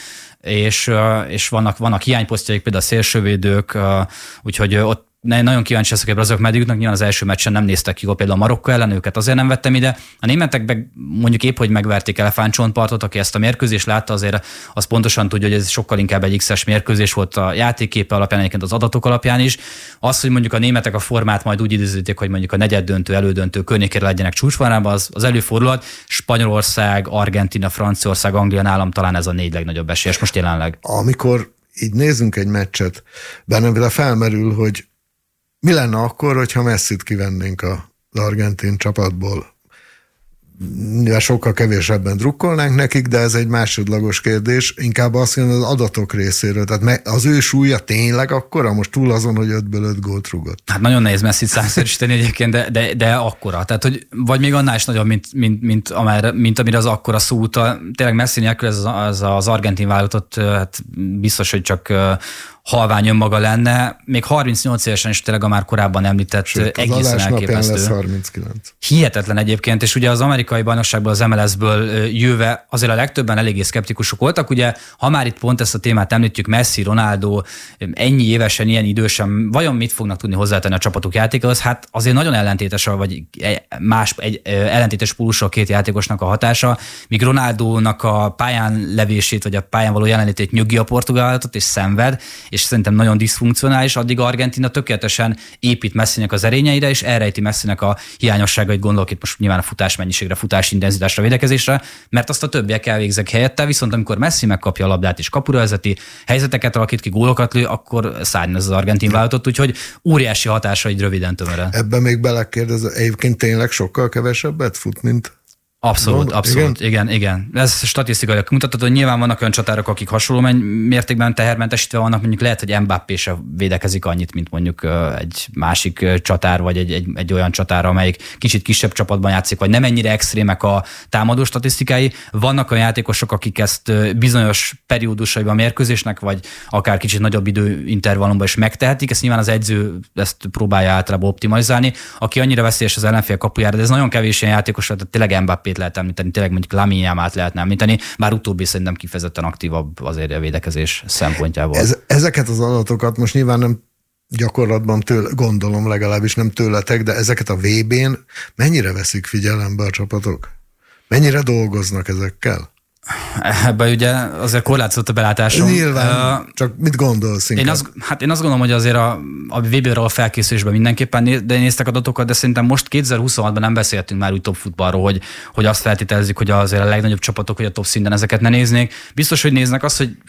és vannak hiányposztjaik, például a szélsővédők, úgyhogy ott nagyon kíváncsi leszek, hogy azok meddig jutnak. Nyilván az első meccsen nem néztek ki, például a Marokko ellen, őket azért nem vettem ide. A németek mondjuk épp, hogy megverték Elefántcsontpartot, aki ezt a mérkőzést látta, azért az pontosan tudja, hogy ez sokkal inkább egy X-es mérkőzés volt a játékképe alapján, egyébként az adatok alapján is. Az, hogy mondjuk a németek a formát majd úgy időzítik, hogy mondjuk a negyeddöntő, elődöntő környékére legyenek csúcsformában, az előfordulhat. Spanyolország, Argentína, Franciaország, Anglia nálam talán ez a 4 legnagyobb esélyes most jelenleg. Amikor így nézzünk egy meccset, bennem felmerül, hogy mi lenne akkor, hogyha Messit kivennénk az argentin csapatból? Sokkal kevésebben drukkolnánk nekik, de ez egy másodlagos kérdés. Inkább azt jön az adatok részéről. Tehát az ő súlya tényleg akkora? Most túl azon, hogy 5-ből 5 gólt rugott. Hát nagyon nehéz Messit számszerűsíteni egyébként, de akkora. Tehát, hogy vagy még annál is nagyobb, mint amire az akkora szó utal. Tényleg Messi nélkül ez az argentin válogatott, hát biztos, hogy csak halvány önmaga lenne, még 38 évesen is tényleg a már korábban említett egészen elképesztő. Lesz 39. Hihetetlen egyébként, és ugye az amerikai bajnokságból, az MLS-ből jöve azért a legtöbben eléggé szkeptikusok voltak. Ugye, ha már itt pont ezt a témát említjük, Messi, Ronaldo, ennyi évesen, ilyen idősen, vajon mit fognak tudni hozzátenni a csapatuk játékához? Hát azért nagyon ellentétes, vagy egy ellentétes pólusra a két játékosnak a hatása, míg Ronaldónak a pályán levését, vagy a pályán való jelenlétét nyögi a portugál válogatott, és szenved, és szerintem nagyon diszfunkcionális, addig Argentína tökéletesen épít Messinek az erényeire, és elrejti Messinek a hiányosságait, gondolok itt most nyilván a futás mennyiségre, futás intenzitásra, védekezésre, mert azt a többiek elvégzek helyette, viszont amikor Messi megkapja a labdát és kapura vezeti, helyzeteket alakít ki, gólokat lő, akkor szárny az argentin válogatott, úgyhogy óriási hatása egy röviden tömöre. Ebben még belekérdez, egyébként tényleg sokkal kevesebbet fut, mint... Abszolút, igen. Ez statisztikailag mutatható, hogy nyilván vannak olyan csatárok, akik hasonló mértékben tehermentesítve vannak, mondjuk lehet, hogy Mbappé se védekezik annyit, mint mondjuk egy másik csatár, vagy egy olyan csatár, amelyik kicsit kisebb csapatban játszik, vagy nem ennyire extrémek a támadó statisztikái. Vannak olyan játékosok, akik ezt bizonyos periódusaiban a mérkőzésnek, vagy akár kicsit nagyobb időintervallumban is megtehetik. Ezt nyilván az edző ezt próbálja általában optimalizálni. Aki annyira veszélyes az ellenfél kapujára, de ez nagyon kevés ilyen játékos, tehát tényleg Mbappét lehet említeni, tényleg mondjuk Lamine Yamalt lehetne említeni, bár utóbbi szerintem kifejezetten aktívabb azért a védekezés szempontjából. Ezeket az adatokat most nyilván nem gyakorlatban gondolom legalábbis nem tőletek, de ezeket a VB-n mennyire veszik figyelembe a csapatok? Mennyire dolgoznak ezekkel? Ebben ugye azért korlátozott a belátásom. Nyilván, csak mit gondolsz inkább? Én azt gondolom, hogy azért a VB-ről a felkészülésben mindenképpen néztek adatokat, de szerintem most 2026-ban nem beszéltünk már úgy top futballról, hogy azt feltételezzük, hogy azért a legnagyobb csapatok, hogy a top szinten ezeket ne néznék. Biztos, hogy néznek azt, hogy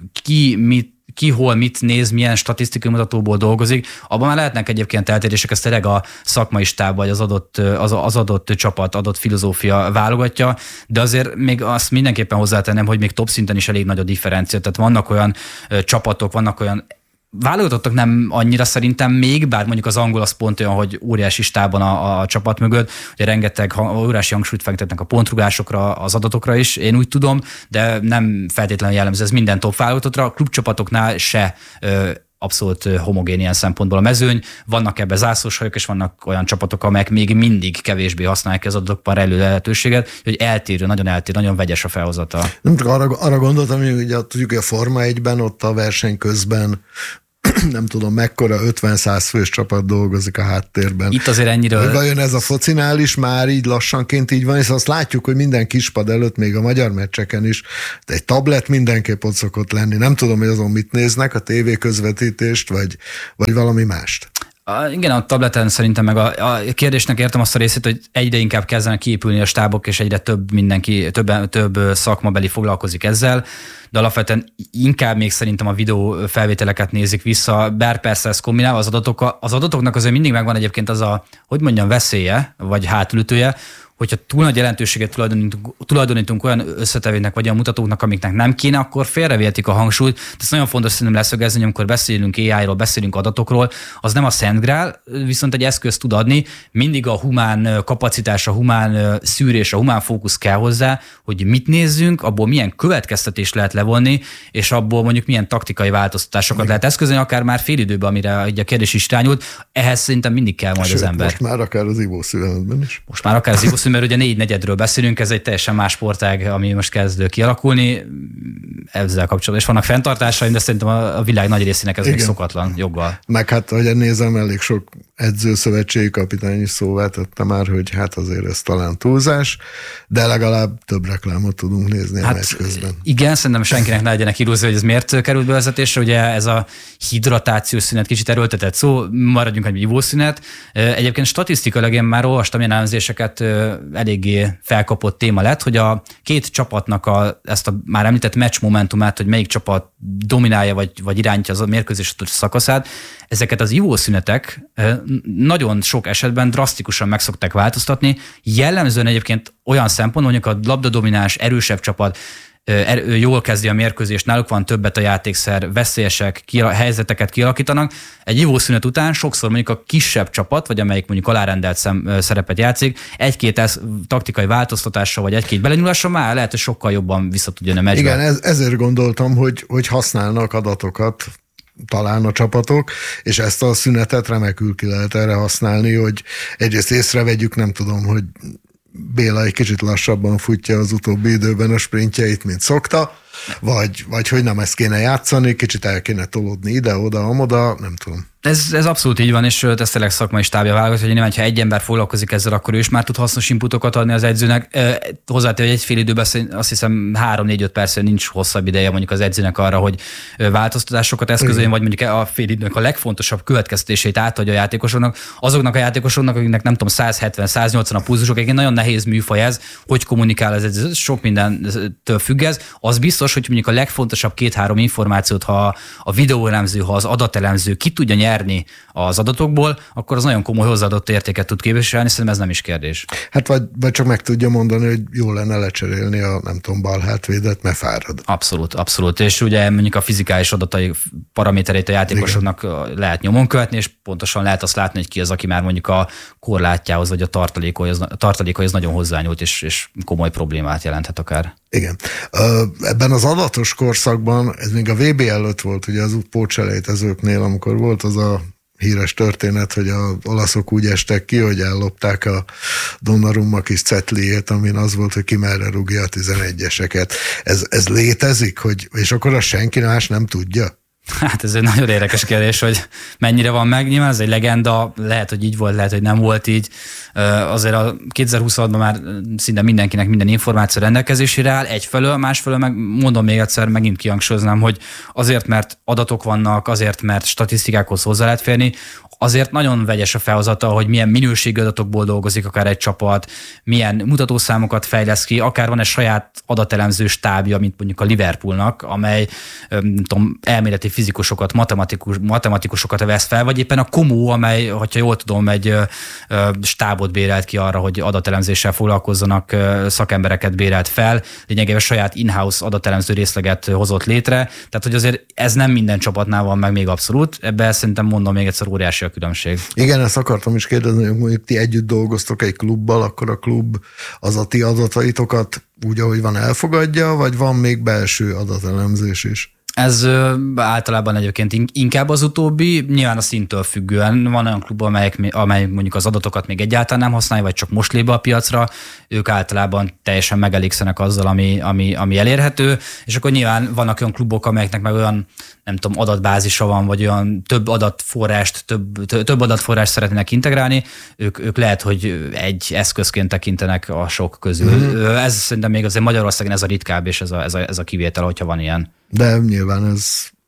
ki hol mit néz, milyen statisztikai mutatóból dolgozik. Abban már lehetnek egyébként eltérések, ezt tényleg a szakmai stáb vagy az adott csapat, adott filozófia válogatja, de azért még azt mindenképpen hozzátennem, hogy még top szinten is elég nagy a differencia. Tehát vannak olyan csapatok, vannak olyan válogatottak nem annyira szerintem még, bár mondjuk az angol az pont olyan, hogy óriási stábban a csapat mögött, hogy rengeteg óriási hangsúlyt fektetnek a pontrugásokra, az adatokra is, én úgy tudom, de nem feltétlenül jellemző ez minden top válogatottra. A klubcsapatoknál se abszolút homogén ilyen szempontból a mezőny. Vannak ebben zászlóshajok, és vannak olyan csapatok, amelyek még mindig kevésbé használják az adatokban rejlő lehetőséget, hogy eltérő, nagyon vegyes a felhozata. Nem csak arra gondoltam, hogy ugye tudjuk, hogy a Forma 1-ben ott a verseny közben nem tudom mekkora 50-100 fős csapat dolgozik a háttérben. Itt azért ennyire... Vajon ez a focinál is már így lassanként így van, és azt látjuk, hogy minden kispad előtt, még a magyar meccseken is, de egy tablet mindenképp ott szokott lenni. Nem tudom, hogy azon mit néznek, a tévéközvetítést, vagy valami mást. Igen, a tableten szerintem meg a kérdésnek értem azt a részét, hogy egyre inkább kezdenek kiépülni a stábok, és egyre több szakmabeli foglalkozik ezzel, de alapvetően inkább még szerintem a videó felvételeket nézik vissza, bár persze ezt kombinálva az adatoknak azért mindig megvan egyébként az a, hogy mondjam, veszélye, vagy hátulütője, hogyha túl nagy jelentőséget tulajdonítunk olyan összetevőknek, vagy olyan mutatóknak, amiknek nem kéne, akkor félrevihetik a hangsúlyt. Ez nagyon fontos szerintem leszögezni, hogy amikor beszélünk AI-ról, beszélünk adatokról, az nem a Szent Grál, viszont egy eszköz tud adni. Mindig a humán kapacitás, a humán szűrés, a humán fókusz kell hozzá, hogy mit nézzünk, abból milyen következtetést lehet levonni, és abból mondjuk milyen taktikai változtatásokat lehet eszközölni, akár már félidőben, amire a kérdés is irányult. Ehhez szerintem mindig kell majd az ember. Most már akár az ivószülemben is. Mert ugye 4/4-ről beszélünk, ez egy teljesen más sportág, ami most kezd kialakulni ezzel kapcsolatban. És vannak fenntartásaim, de szerintem a világ nagy részének ez még szokatlan joggal. Meg hát, ahogy nézem, elég sok edzőszövetségi kapitány is szóvá tette már, hogy hát azért ez talán túlzás, de legalább több reklámot tudunk nézni a meccs közben. Igen, szerintem senkinek ne legyenek illúzió, hogy ez miért került bevezetésre. Ugye ez a hidratációs szünet kicsit erőltetett szó, maradjunk egy ivószünet. Egyébként statisztikailag én már olvastam ilyen elemzéseket, eléggé felkapott téma lett, hogy a két csapatnak ezt a már említett meccs momentumát, hogy melyik csapat dominálja vagy irányítja az a mérkőzés szakaszát, ezeket az ivószünetek nagyon sok esetben drasztikusan meg szokták változtatni. Jellemzően egyébként olyan szempont, mondjuk a labdadomináns, erősebb csapat jól kezdi a mérkőzést, náluk van többet a játékszer, veszélyesek, helyzeteket kialakítanak. Egy ivószünet után sokszor mondjuk a kisebb csapat, vagy amelyik mondjuk alárendelt szerepet játszik, egy-két taktikai változtatással, vagy egy-két belenyúlással már lehet, hogy sokkal jobban vissza tudja jönni a meccsbe. Igen, ezért gondoltam, hogy használnak adatokat talán a csapatok, és ezt a szünetet remekül ki lehet erre használni, hogy egyrészt észrevegyük, nem tudom, hogy Béla egy kicsit lassabban futja az utóbbi időben a sprintjeit, mint szokta, vagy hogy nem ezt kéne játszani, kicsit el kéne tolódni ide-oda, amoda, nem tudom. Ez abszolút így van, és ez tényleg szakmai stábja válogat, hogy nyilván, ha egy ember foglalkozik ezzel, akkor ő is már tud hasznos inputokat adni az edzőnek. Hozzátéve, hogy egy fél időben azt hiszem 3-4-5 percre nincs hosszabb ideje mondjuk az edzőnek arra, hogy változtatásokat eszközöljön, vagy mondjuk a fél időnek a legfontosabb következtetéseit átadja a játékosoknak. Azoknak a játékosoknak, akiknek nem tudom 170-180 a pulzusok, egyébként nagyon nehéz műfaj ez, hogy kommunikál az edző, sok mindentől függ ez. Az biztos, hogy mondjuk a legfontosabb 2-3 információt, ha a videóelemző, ha az adatelemző ki tudja nyerni az adatokból, akkor az nagyon komoly hozzáadott értéket tud képviselni, szerintem ez nem is kérdés. Hát vagy csak meg tudja mondani, hogy jó lenne lecserélni a nem tudom bal hátvédet, mert fárad. Abszolút. És ugye mondjuk a fizikális adatai paramétereit a játékosoknak igen, lehet nyomon követni, és pontosan lehet azt látni, hogy ki az, aki már mondjuk a korlátjához vagy a tartalékaihoz nagyon hozzányúlt, és komoly problémát jelenthet akár. Igen. Ebben az adatos korszakban, ez még a VB előtt volt, ugye az pótselejtezőknél, amikor volt az a híres történet, hogy az olaszok úgy estek ki, hogy ellopták a Donnarumma kis cetliét, amin az volt, hogy ki merre rúgja a 11-eseket. Ez létezik, és akkor azt senki más nem tudja? Hát ez egy nagyon érdekes kérdés, hogy mennyire van meg. Nyilván ez egy legenda, lehet, hogy így volt, lehet, hogy nem volt így. Azért a 2026-ban már szinte mindenkinek minden információ rendelkezésére áll, egyfelől, másfelől meg mondom még egyszer, megint kihangsúlyoznám, hogy azért, mert adatok vannak, azért, mert statisztikákhoz hozzá lehet férni, azért nagyon vegyes a felhozata, hogy milyen minőségű adatokból dolgozik akár egy csapat, milyen mutatószámokat fejlesz ki, akár van egy saját adatelemző stábja, mint mondjuk a Liverpoolnak, amely tudom, elméleti fizikusokat, matematikusokat vesz fel, vagy éppen a Komó, amely, hogyha jól tudom, egy stábot bérelt ki arra, hogy adatelemzéssel foglalkozzanak, szakembereket bérelt fel, lényegében saját in-house adatelemző részleget hozott létre, tehát hogy azért ez nem minden csapatnál van meg még abszolút, ebben szerintem mondom még egyszer óriási a különbség. Igen, ezt akartam is kérdezni, hogy mondjuk ti együtt dolgoztok egy klubbal, akkor a klub az a ti adataitokat úgy, ahogy van, elfogadja, vagy van még belső adatelemzés is? Ez általában egyébként inkább az utóbbi, nyilván a szintől függően. Van olyan klub, amely mondjuk az adatokat még egyáltalán nem használja, vagy csak most lép be a piacra, ők általában teljesen megelégszenek azzal, ami elérhető, és akkor nyilván vannak olyan klubok, amelyeknek meg olyan, nem tudom, adatbázisa van, vagy olyan több adatforrást szeretnének integrálni, ők lehet, hogy egy eszközként tekintenek a sok közül. Ez szerintem még azért Magyarországon ez a ritkább, és ez a kivétel, hogyha van ilyen. De nyilván ez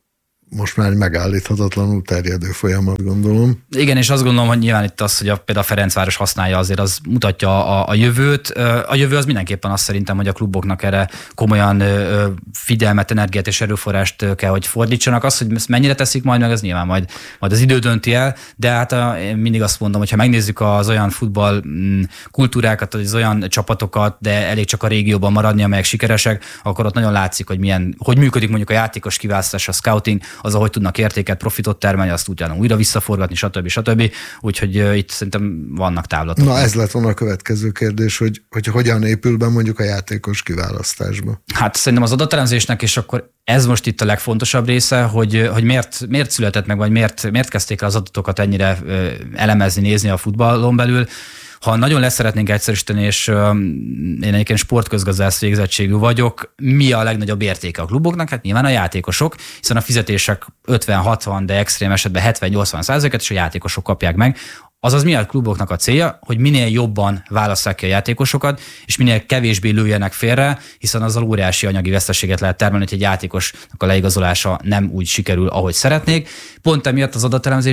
most már megállíthatatlanul terjedő folyamat, gondolom. Igen, és azt gondolom, hogy nyilván itt az, hogy például a Ferencváros használja, azért az mutatja a jövőt. A jövő az mindenképpen azt szerintem, hogy a kluboknak erre komolyan figyelmet, energiát és erőforrást kell, hogy fordítsanak. Az, hogy ezt mennyire teszik majd meg, az nyilván majd az idő dönti el, de hát én mindig azt mondom, hogy ha megnézzük az olyan futball kultúrákat, az olyan csapatokat, de elég csak a régióban maradni, amelyek sikeresek, akkor ott nagyon látszik, hogy működik mondjuk a játékos kiválasztás, a scouting, az, ahogy tudnak értéket, profitot termelni, azt utána újra visszaforgatni, stb. Úgyhogy itt szerintem vannak távlatok. Na ez lett volna a következő kérdés, hogy hogyan épül be mondjuk a játékos kiválasztásba. Hát szerintem az adatelemzésnek, és akkor ez most itt a legfontosabb része, hogy miért született meg, vagy miért kezdték el az adatokat ennyire elemezni, nézni a futballon belül. Ha nagyon leszeretnénk egyszerűsíteni, és én egyébként sportközgazdász végzettségű vagyok, mi a legnagyobb értéke a kluboknak? Hát nyilván a játékosok, hiszen a fizetések 50-60, de extrém esetben 70-80%-et is a játékosok kapják meg. Azaz mi a kluboknak a célja, hogy minél jobban válasszák ki a játékosokat, és minél kevésbé lőjenek félre, hiszen azzal óriási anyagi veszteséget lehet termelni, hogy egy játékosnak a leigazolása nem úgy sikerül, ahogy szeretnék. Pont emiatt az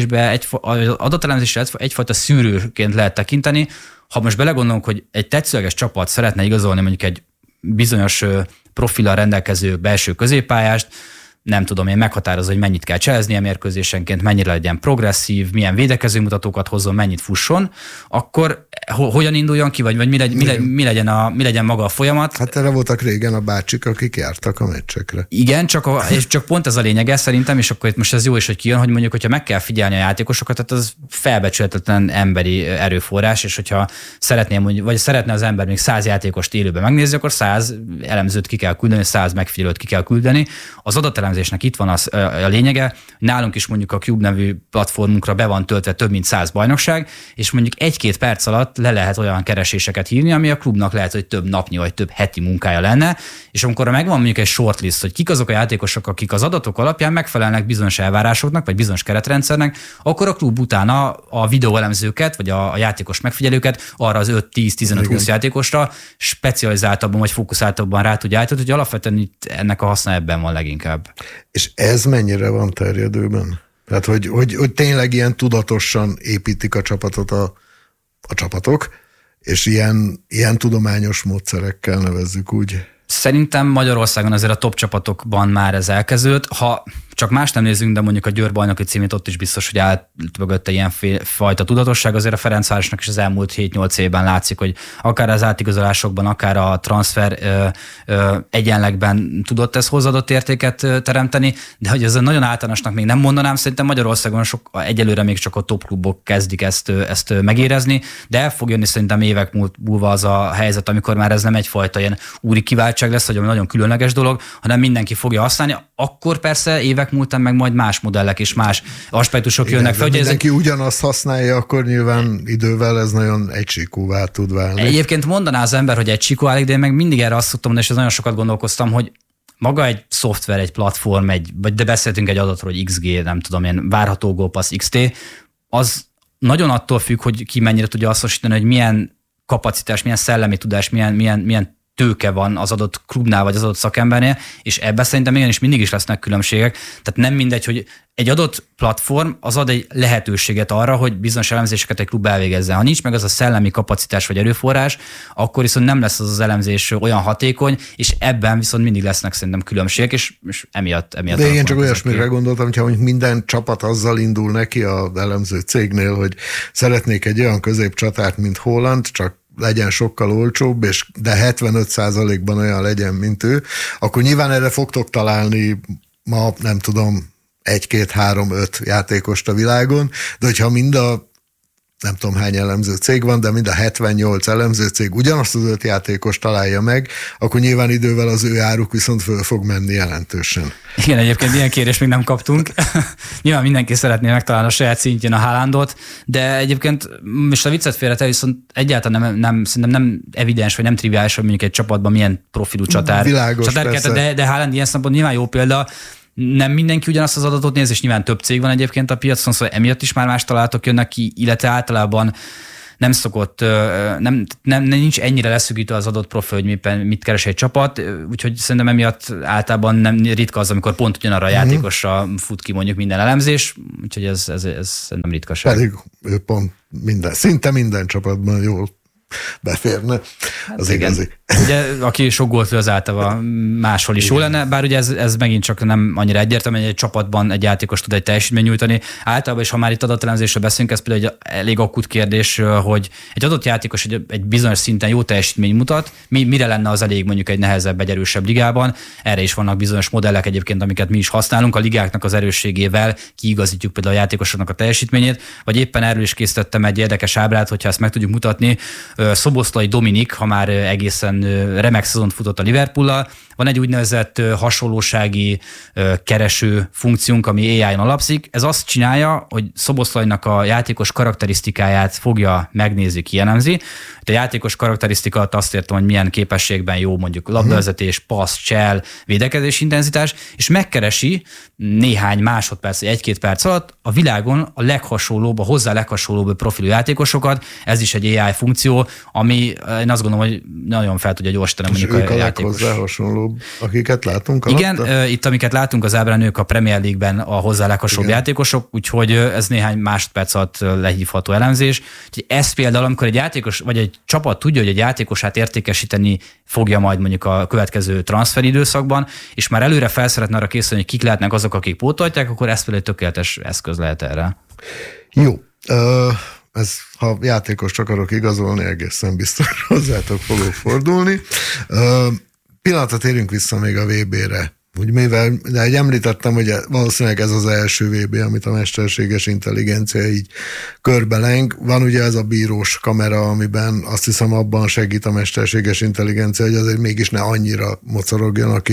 adatelemzésre egyfajta szűrőként lehet tekinteni. Ha most belegondolunk, hogy egy tetszőleges csapat szeretne igazolni mondjuk egy bizonyos profillal rendelkező belső középpályást, nem tudom én, meghatározza, hogy mennyit kell cseleznie mérkőzésenként, mennyire legyen progresszív, milyen védekező mutatókat hozzon, mennyit fusson, akkor hogyan induljon ki, vagy mi legyen maga a folyamat? Hát erre voltak régen a bácsik, akik jártak a meccsekre. Igen, csak pont ez a lényege szerintem, és akkor itt most ez jó is, hogy kijön, hogy mondjuk, hogyha meg kell figyelni a játékosokat, tehát az felbecsülhetetlen emberi erőforrás, és hogyha szeretne az ember még 100 játékost élőben megnézni, akkor 100 elemzőt ki kell küldeni, 100 megfigyelőt ki kell küldeni. Az adatelemzés elemzésnek itt van a lényege. Nálunk is mondjuk a Cube nevű platformunkra be van töltve több mint 100 bajnokság, és mondjuk 1-2 perc alatt le lehet olyan kereséseket hívni, ami a klubnak lehet, hogy több napnyi vagy több heti munkája lenne, és amikor megvan mondjuk egy shortlist, hogy kik azok a játékosok, akik az adatok alapján megfelelnek bizonyos elvárásoknak, vagy bizonyos keretrendszernek, akkor a klub utána a videóelemzőket, vagy a játékos megfigyelőket arra az 5-10-15-20 játékosra specializáltabban vagy fókuszáltabban rá tudja állítani, hogy alapvetően itt ennek a haszna ebben van leginkább. És ez mennyire van terjedőben? Tehát, hogy tényleg ilyen tudatosan építik a csapatot a csapatok, és ilyen tudományos módszerekkel nevezzük úgy. Szerintem Magyarországon azért a top csapatokban már ez elkezdődött. Ha csak más nem nézzünk, de mondjuk a Győr bajnoki címét ott is biztos, hogy állt mögötte ilyen fajta tudatosság. Azért a Ferencvárosnak is az elmúlt 7-8 évben látszik, hogy akár az átigazolásokban, akár a transfer egyenlegben tudott ez hozzáadott értéket teremteni, de hogy ez nagyon általánosnak még nem mondanám, szerintem Magyarországon egyelőre még csak a top klubok kezdik ezt megérezni, de el fog jönni szerintem évek múlva az a helyzet, amikor már ez nem egyfajta ilyen úri kiváltság lesz, vagy nagyon különleges dolog, hanem mindenki fogja használni. Akkor persze évek múltán meg majd más modellek és más aspektusok jönnek fel. Mindenki ugyanazt használja, akkor nyilván idővel ez nagyon egysíkúvá tud válni. Egyébként mondaná az ember, hogy egysíkú válik, de én meg mindig erre azt szoktam mondani, és ez nagyon sokat gondolkoztam, hogy maga egy szoftver, egy platform, de beszéltünk egy adatról, hogy XG, nem tudom, ilyen várható gólpassz XT, az nagyon attól függ, hogy ki mennyire tudja azonosítani, hogy milyen kapacitás, milyen szellemi tudás, milyen tőke van az adott klubnál, vagy az adott szakembernél, és ebben szerintem igenis mindig is lesznek különbségek. Tehát nem mindegy, hogy egy adott platform az ad egy lehetőséget arra, hogy bizonyos elemzéseket egy klub elvégezzen. Ha nincs meg az a szellemi kapacitás vagy erőforrás, akkor viszont nem lesz az elemzés olyan hatékony, és ebben viszont mindig lesznek szerintem különbségek, és emiatt. De én csak olyasmire gondoltam, hogyha mondjuk minden csapat azzal indul neki az elemző cégnél, hogy szeretnék egy olyan középcsatárt, mint Haaland, csak legyen sokkal olcsóbb, de 75%-ban olyan legyen, mint ő, akkor nyilván erre fogtok találni ma, nem tudom, 1-2-3-5 játékost a világon, de hogyha mind a nem tudom hány elemző cég van, de mind a 78 elemző cég ugyanazt az 5 játékost találja meg, akkor nyilván idővel az ő áruk viszont föl fog menni jelentősen. Igen, egyébként ilyen kérést még nem kaptunk. Nyilván mindenki szeretné megtalálni a saját szintjén a Haalandot, de egyébként most a viccet félretéve viszont egyáltalán szerintem nem evidens, vagy nem triviális, hogy mondjuk egy csapatban milyen profilú csatár. Világos, de Haaland ilyen szempontból nyilván jó példa. Nem mindenki ugyanazt az adatot néz, és nyilván több cég van egyébként a piacon, szóval emiatt is már más találatok jönnek ki, illetve általában nem szokott, nincs ennyire leszűkítő az adott profil, hogy mit keres egy csapat, úgyhogy szerintem emiatt általában nem ritka az, amikor pont ugyanarra a játékosra fut ki mondjuk minden elemzés, úgyhogy ez szerintem ritkaság. Pedig ő pont szinte minden csapatban jól beférne, az igazi. Ugye, aki sok gólt lő, az általában máshol is jó lenne, bár ugye ez megint csak nem annyira egyértelmű, hogy egy csapatban egy játékos tud egy teljesítményt nyújtani. Általában, és ha már itt adatelemzésről beszélünk, ez például egy elég akut kérdés, hogy egy adott játékos egy bizonyos szinten jó teljesítményt mutat, mire lenne az elég mondjuk egy nehezebb, egy erősebb ligában. Erre is vannak bizonyos modellek egyébként, amiket mi is használunk. A ligáknak az erősségével kiigazítjuk például a játékosoknak a teljesítményét, vagy éppen erről is készítettem egy érdekes ábrát, hogyha ezt meg tudjuk mutatni. Szoboszlai Dominik, ha már egészen remek szezont futott a Liverpoollal, van egy úgynevezett hasonlósági kereső funkciónk, ami AI-on alapszik. Ez azt csinálja, hogy Szoboszlainak a játékos karakterisztikáját fogja megnézni, kielemzi. A játékos karakterisztika alatt azt értem, hogy milyen képességben jó mondjuk labdavezetés, passz, csel, védekezés intenzitás, és megkeresi néhány másodperc, 1-2 perc alatt a világon a leghasonlóbb, a hozzá leghasonlóbb profilú játékosokat. Ez is egy AI funkció, ami én azt gondolom, hogy nagyon fel tudja gyorsítani mondjuk a játékos. Hozzá hasonlóbb, akiket látunk alatta? Igen, itt amiket látunk az ábrán, ők a Premier League-ben a hozzá leghasonlóbb játékosok, úgyhogy ez néhány másodperc alatt lehívható elemzés. Úgyhogy ez például, amikor egy játékos, vagy egy csapat tudja, hogy egy játékosát értékesíteni fogja majd mondjuk a következő transferidőszakban, és már előre fel szeretne arra készülni, hogy kik lehetnek azok, akik pótolják, akkor ez például egy tökéletes eszköz lehet erre. Jó. Ez, ha játékost akarok igazolni, egészen biztos hozzátok fogok fordulni. Pillanatra térjünk vissza még a VB-re. Úgy mivel, de egy említettem, hogy valószínűleg ez az első VB, amit a mesterséges intelligencia így körbeleng. Van ugye ez a bírós kamera, amiben azt hiszem abban segít a mesterséges intelligencia, hogy azért mégis ne annyira mocorogjon a kép,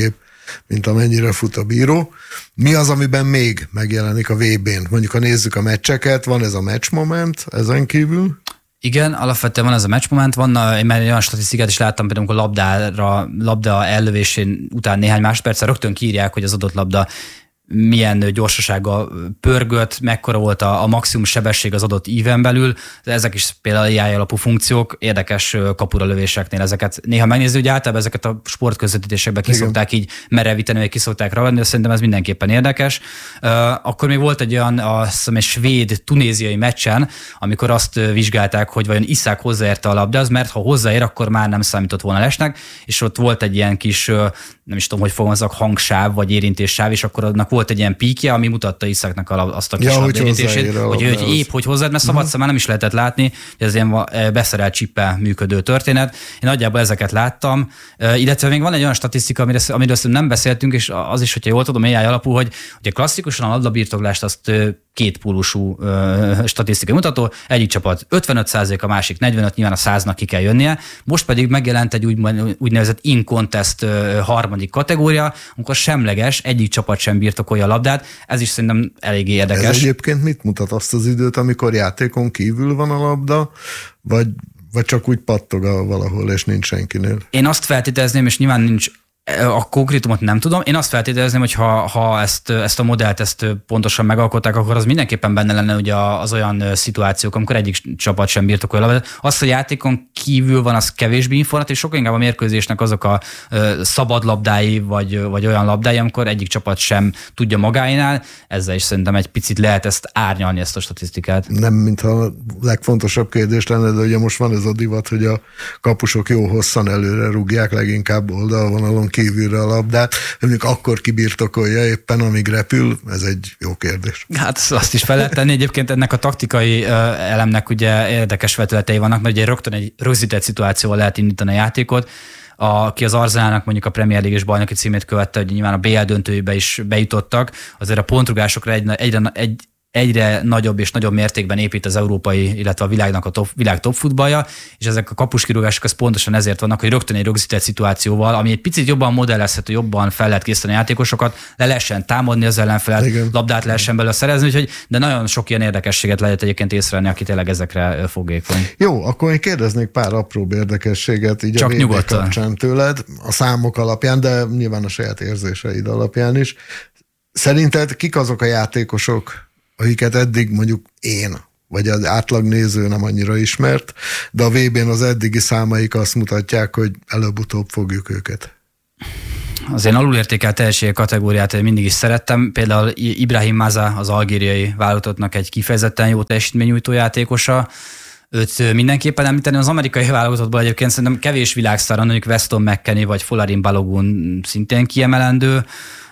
mint amennyire fut a bíró. Mi az, amiben még megjelenik a VB-n? Mondjuk, ha nézzük a meccseket, van ez a match moment ezen kívül? Igen, alapvetően van ez a matchmoment, én már olyan statisztikát is láttam, például amikor labda ellövésén után néhány másodperccel rögtön kiírják, hogy az adott labda milyen gyorsasággal pörgött, mekkora volt a maximum sebesség az adott íven belül. Ezek is például AI alapú funkciók, érdekes kapura lövéseknél ezeket. Néha megnézni, hogy általában ezeket a sportközvetítésekben kiszokták így merevíteni, vagy kiszokták ragadni, de szerintem ez mindenképpen érdekes. Akkor még volt egy olyan, azt hiszem, egy svéd-tunéziai meccsen, amikor azt vizsgálták, hogy vajon Iszák hozzáérte a labdához, mert ha hozzáér, akkor már nem számított volna lesnek, és ott volt egy ilyen kis, nem is tudom, hogy fogalmazok, hangsáv, vagy érintéssáv, és akkor annak volt egy ilyen píkje, ami mutatta Iszáknak azt a kis labdaérintését, hogy épp hogy hozzád, mert szabad szemmel nem is lehetett látni, hogy ez ilyen beszerelt csippel működő történet. Én nagyjából ezeket láttam, illetve még van egy olyan statisztika, amiről nem beszéltünk, és az is, hogyha jól tudom, AI alapú, hogy klasszikusan a labdabirtoklást azt kétpólusú statisztikai mutató, egyik csapat 55%, a másik 45%, nyilván a 100-nak ki kell jönnie. Most pedig megjelent egy úgynevezett in-contest harmadik kategória, amikor semleges, egyik csapat sem birtokolja a labdát. Ez is szerintem eléggé érdekes. Ez egyébként mit mutat? Azt az időt, amikor játékon kívül van a labda, vagy csak úgy pattog valahol, és nincs senkinél? Én azt feltételezném, és nyilván nincs a konkrétumot nem tudom. Én azt feltételezném, hogy ha ezt a modellt pontosan megalkották, akkor az mindenképpen benne lenne ugye az olyan szituációk, amikor egyik csapat sem birtokolja a labdát. Az, hogy játékon kívül van, az kevésbé informatív, sokkal inkább a mérkőzésnek azok a szabad labdái, vagy olyan labdái, amikor egyik csapat sem tudja magáinál. Ezzel is szerintem egy picit lehet ezt árnyalni, ezt a statisztikát. Nem, mintha a legfontosabb kérdés lenne, de ugye most van ez a divat, hogy a kapusok jó hosszan előre rúgják, leginkább oldalvonalon kívülre a labdát, mondjuk akkor kibirtokolja éppen, amíg repül, ez egy jó kérdés. Hát azt is fel lehet tenni. Egyébként ennek a taktikai elemnek ugye érdekes vetületei vannak, mert ugye rögtön egy rögzített szituációval lehet indítani a játékot. Aki az Arsenalnak mondjuk a Premier League és bajnoki címét követte, hogy nyilván a BL döntőjébe is bejutottak, azért a pontrugásokra egyre nagyobb és nagyobb mértékben épít az európai, illetve a világ top futballja, és ezek a kapuskirúgások az pontosan ezért vannak, hogy rögtön egy rögzített szituációval, ami egy picit jobban modellezhető, jobban fel lehet készíteni a játékosokat, le lehessen támadni az ellenfelet, labdát lehessen belőle szerezni, úgyhogy, de nagyon sok ilyen érdekességet lehet egyébként észrevenni, aki tényleg ezekre fogékony. Jó, akkor én kérdeznék pár apróbb érdekességet így csak a VB kapcsán tőled, a számok alapján, de nyilván a saját érzéseid alapján is. Szerinted kik azok a játékosok, akiket eddig mondjuk én, vagy az átlagnéző nem annyira ismert, de a VB-n az eddigi számaik azt mutatják, hogy előbb-utóbb fogjuk őket? Az én alulértékelt tehetségek kategóriát mindig is szerettem. Például Ibrahim Maza, az algériai válogatottnak egy kifejezetten jó teljesítménynyújtó játékosa. Őt mindenképpen említeni. Az amerikai válogatottból egyébként szerintem kevés világsztár, mondjuk Weston McKennie vagy Folarin Balogun szintén kiemelendő.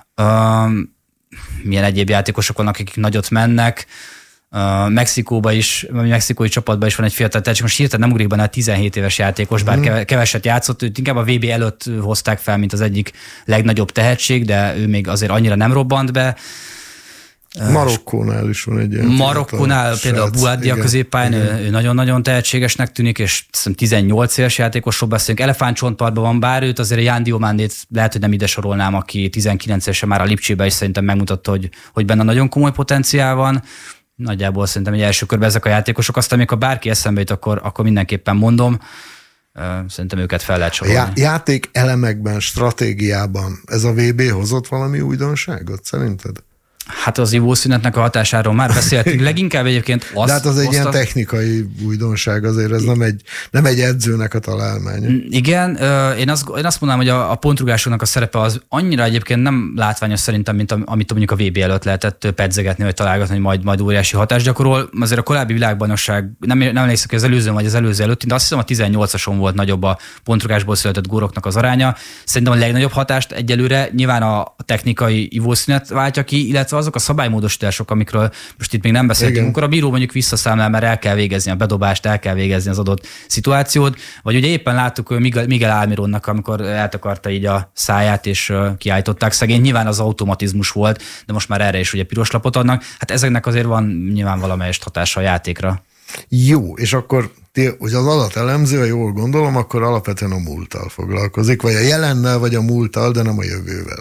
Milyen egyéb játékosok vannak, akik nagyot mennek. Mexikóban is, mexikói csapatban is van egy fiatal tehetség. Most hirtelen nem ugrik benne a 17 éves játékos, bár keveset játszott, őt inkább a VB előtt hozták fel, mint az egyik legnagyobb tehetség, de ő még azért annyira nem robbant be. Marokkónál is van egy ilyen. Marokkónál például Buaddia középpályán, ő nagyon-nagyon tehetségesnek tűnik, és 18 éves játékosról beszélünk. Elefántcsontpartban van, bár őt azért Jan Diomandét lehet, hogy nem ide sorolnám, aki 19 évesen már a Lipcsébe is szerintem megmutatta, hogy benne nagyon komoly potenciál van. Nagyjából szerintem egy első körben ezek a játékosok, aztán amikor bárki eszembe jut, akkor mindenképpen mondom. Szerintem őket fel lehet sorolni. Játék elemekben, stratégiában ez a VB hozott valami újdonságot szerinted? Hát az ivószünetnek a hatásáról már beszéltünk. Leginkább egyébként azt... De hát az egy ilyen technikai újdonság, azért ez nem egy edzőnek a találmánya. Igen, én azt mondanám, hogy a pontrugásoknak a szerepe az annyira egyébként nem látványos szerintem, mint amit mondjuk a VB előtt lehetett pedzegetni, vagy találgatni, hogy majd óriási hatást gyakorol. Azért a korábbi világbajnokság, nem emlékszem, hogy az előző vagy az előző előtt, de azt hiszem a 18-ason volt nagyobb a pontrugásból született góroknak az aránya. Szerintem a legnagyobb hatást egyelőre nyilván a technikai ivószünet váltja ki, illetve azok a szabálymódosítások, amikről most itt még nem beszéltünk, amikor a bíró mondjuk visszaszámlál, mert el kell végezni a bedobást, el kell végezni az adott szituációt, vagy ugye éppen láttuk Miguel Almironnak, amikor eltakarta így a száját, és kiállították szegény. Nyilván az automatizmus volt, de most már erre is ugye piros lapot adnak. Hát ezeknek azért van nyilván valamelyest hatása a játékra. Jó, és akkor hogy az adatelemző, ha jól gondolom, akkor alapvetően a múlttal foglalkozik, vagy a jelennel, vagy a múlttal, de nem a jövővel.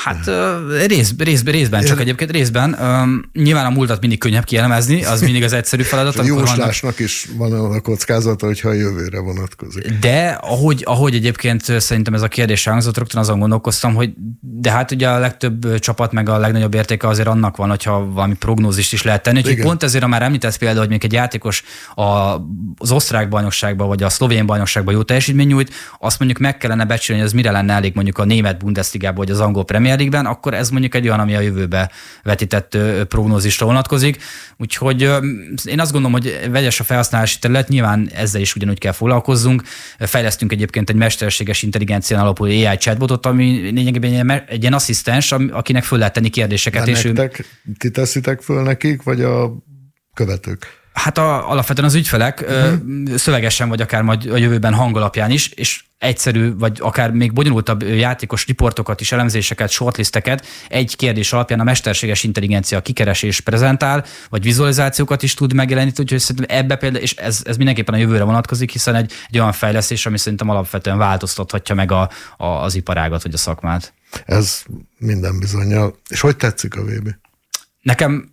Hát részben, csak egyébként részben. Nyilván a múltat mindig könnyebb kielemezni, az mindig az egyszerű feladat. A jóslásnak is van a kockázata, hogyha a jövőre vonatkozik. De ahogy egyébként szerintem ez a kérdés hangzott, rögtön azon gondolkoztam, hogy de hát ugye a legtöbb csapat meg a legnagyobb értéke azért annak van, hogyha valami prognózist is lehet tenni. Úgyhogy pont ezért, ha már említett például, hogy még egy játékos az osztrák bajnokságban vagy a szlovén bajnokságban jó teljesítmény nyújt, azt mondjuk meg kellene becsülni, hogy ez mire lenne elég mondjuk a német Bundesligában vagy az angol Premier League-ben, akkor ez mondjuk egy olyan, ami a jövőbe vetített prognózisra vonatkozik. Úgyhogy én azt gondolom, hogy vegyes a felhasználási terület, nyilván ezzel is ugyanúgy kell foglalkozzunk. Fejlesztünk egyébként egy mesterséges intelligencián alapuló AI chatbotot, ami lényegében egy ilyen asszisztens, akinek föl lehet tenni kérdéseket. De nektek, ti teszitek föl nekik, vagy a követők? Hát alapvetően az ügyfelek szövegesen, vagy akár majd a jövőben hangalapján is, és egyszerű, vagy akár még bonyolultabb játékos riportokat is, elemzéseket, shortlisteket egy kérdés alapján a mesterséges intelligencia kikeresés prezentál, vagy vizualizációkat is tud megjeleníteni, úgyhogy szerintem ebbe például, és ez mindenképpen a jövőre vonatkozik, hiszen egy olyan fejlesztés, ami szerintem alapvetően változtathatja meg az iparágat, vagy a szakmát. Ez minden bizonnyal. És hogy tetszik a VB? Nekem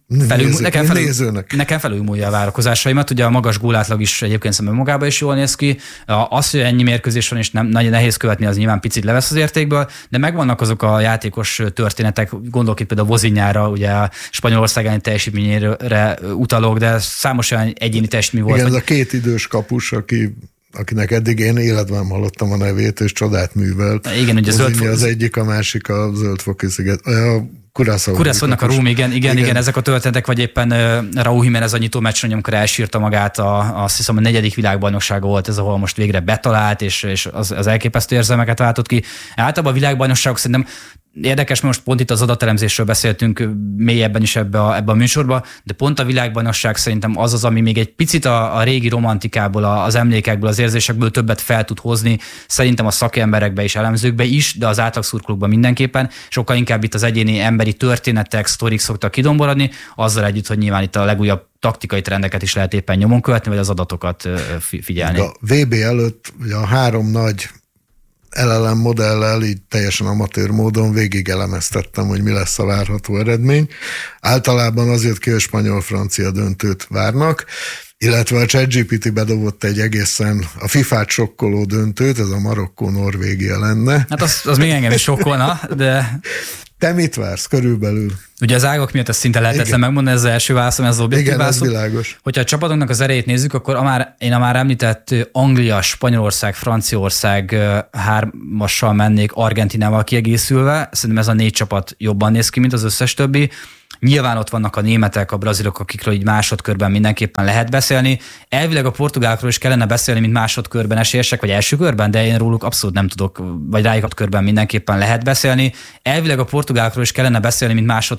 felülmúlja a várakozásaimat. Ugye a magas gólátlag is egyébként szemben magában is jól néz ki. Az, hogy ennyi mérkőzés van, és nem nagyon nehéz követni, az nyilván picit levesz az értékből, de megvannak azok a játékos történetek, gondolok itt például Vozinhára, ugye a Spanyolország teljesítményére utalok, de számos olyan egyéni teljesítmény volt. Igen, ez a két idős kapus, akinek eddig én életben hallottam a nevét, és csodát művelt. Igen, ugye az egyik, a másik a Zöld-foki sziget. Curaçao-nak a Róm, igen, ezek a történetek, vagy éppen Raúl Jiménez a nyitó meccsen, amikor elsírta magát, azt hiszem a 4. világbajnoksága volt ez, ahol most végre betalált, és az elképesztő érzelmeket váltott ki. Általában a világbajnokságok szerintem érdekes, mert most pont itt az adatelemzésről beszéltünk mélyebben is ebbe a műsorba, de pont a világbajnokság szerintem az, ami még egy picit a régi romantikából, az emlékekből, az érzésekből többet fel tud hozni, szerintem a szakemberekbe és elemzőkbe is, de az átlagszurkolókban mindenképpen, sokkal inkább itt az egyéni emberi történetek, sztorik szoktak kidomborodni, azzal együtt, hogy nyilván itt a legújabb taktikai trendeket is lehet éppen nyomon követni, vagy az adatokat figyelni. A VB előtt ugye a 3 nagy LLM modellel, így teljesen amatőr módon végig elemeztettem, hogy mi lesz a várható eredmény. Általában azért ki, hogy spanyol-francia döntőt várnak, illetve a ChatGPT bedobott egy egészen a FIFA-t sokkoló döntőt, ez a Marokkó-Norvégia lenne. Hát az még engem is sokkolna, de... Te mit vársz körülbelül? Ugye az ágak miatt ezt szinte lehetetlen megmondani, ez az első válaszom, ez az objektív válaszom. Igen, ez világos. Hogyha a csapatoknak az erejét nézzük, akkor én a már említett Anglia, Spanyolország, Franciaország 3-assal mennék Argentinával kiegészülve. Szerintem ez a 4 csapat jobban néz ki, mint az összes többi. Nyilván ott vannak a németek, a brazilok, akikről így másodkörben mindenképpen lehet beszélni. Elvileg a portugálokról is kellene beszélni, mint másodkörben esélyesek, vagy első körben, de én róluk abszolút nem tudok, vagy rájuk körben mindenképpen lehet beszélni. Elvileg a portugálokról is kellene beszélni, mint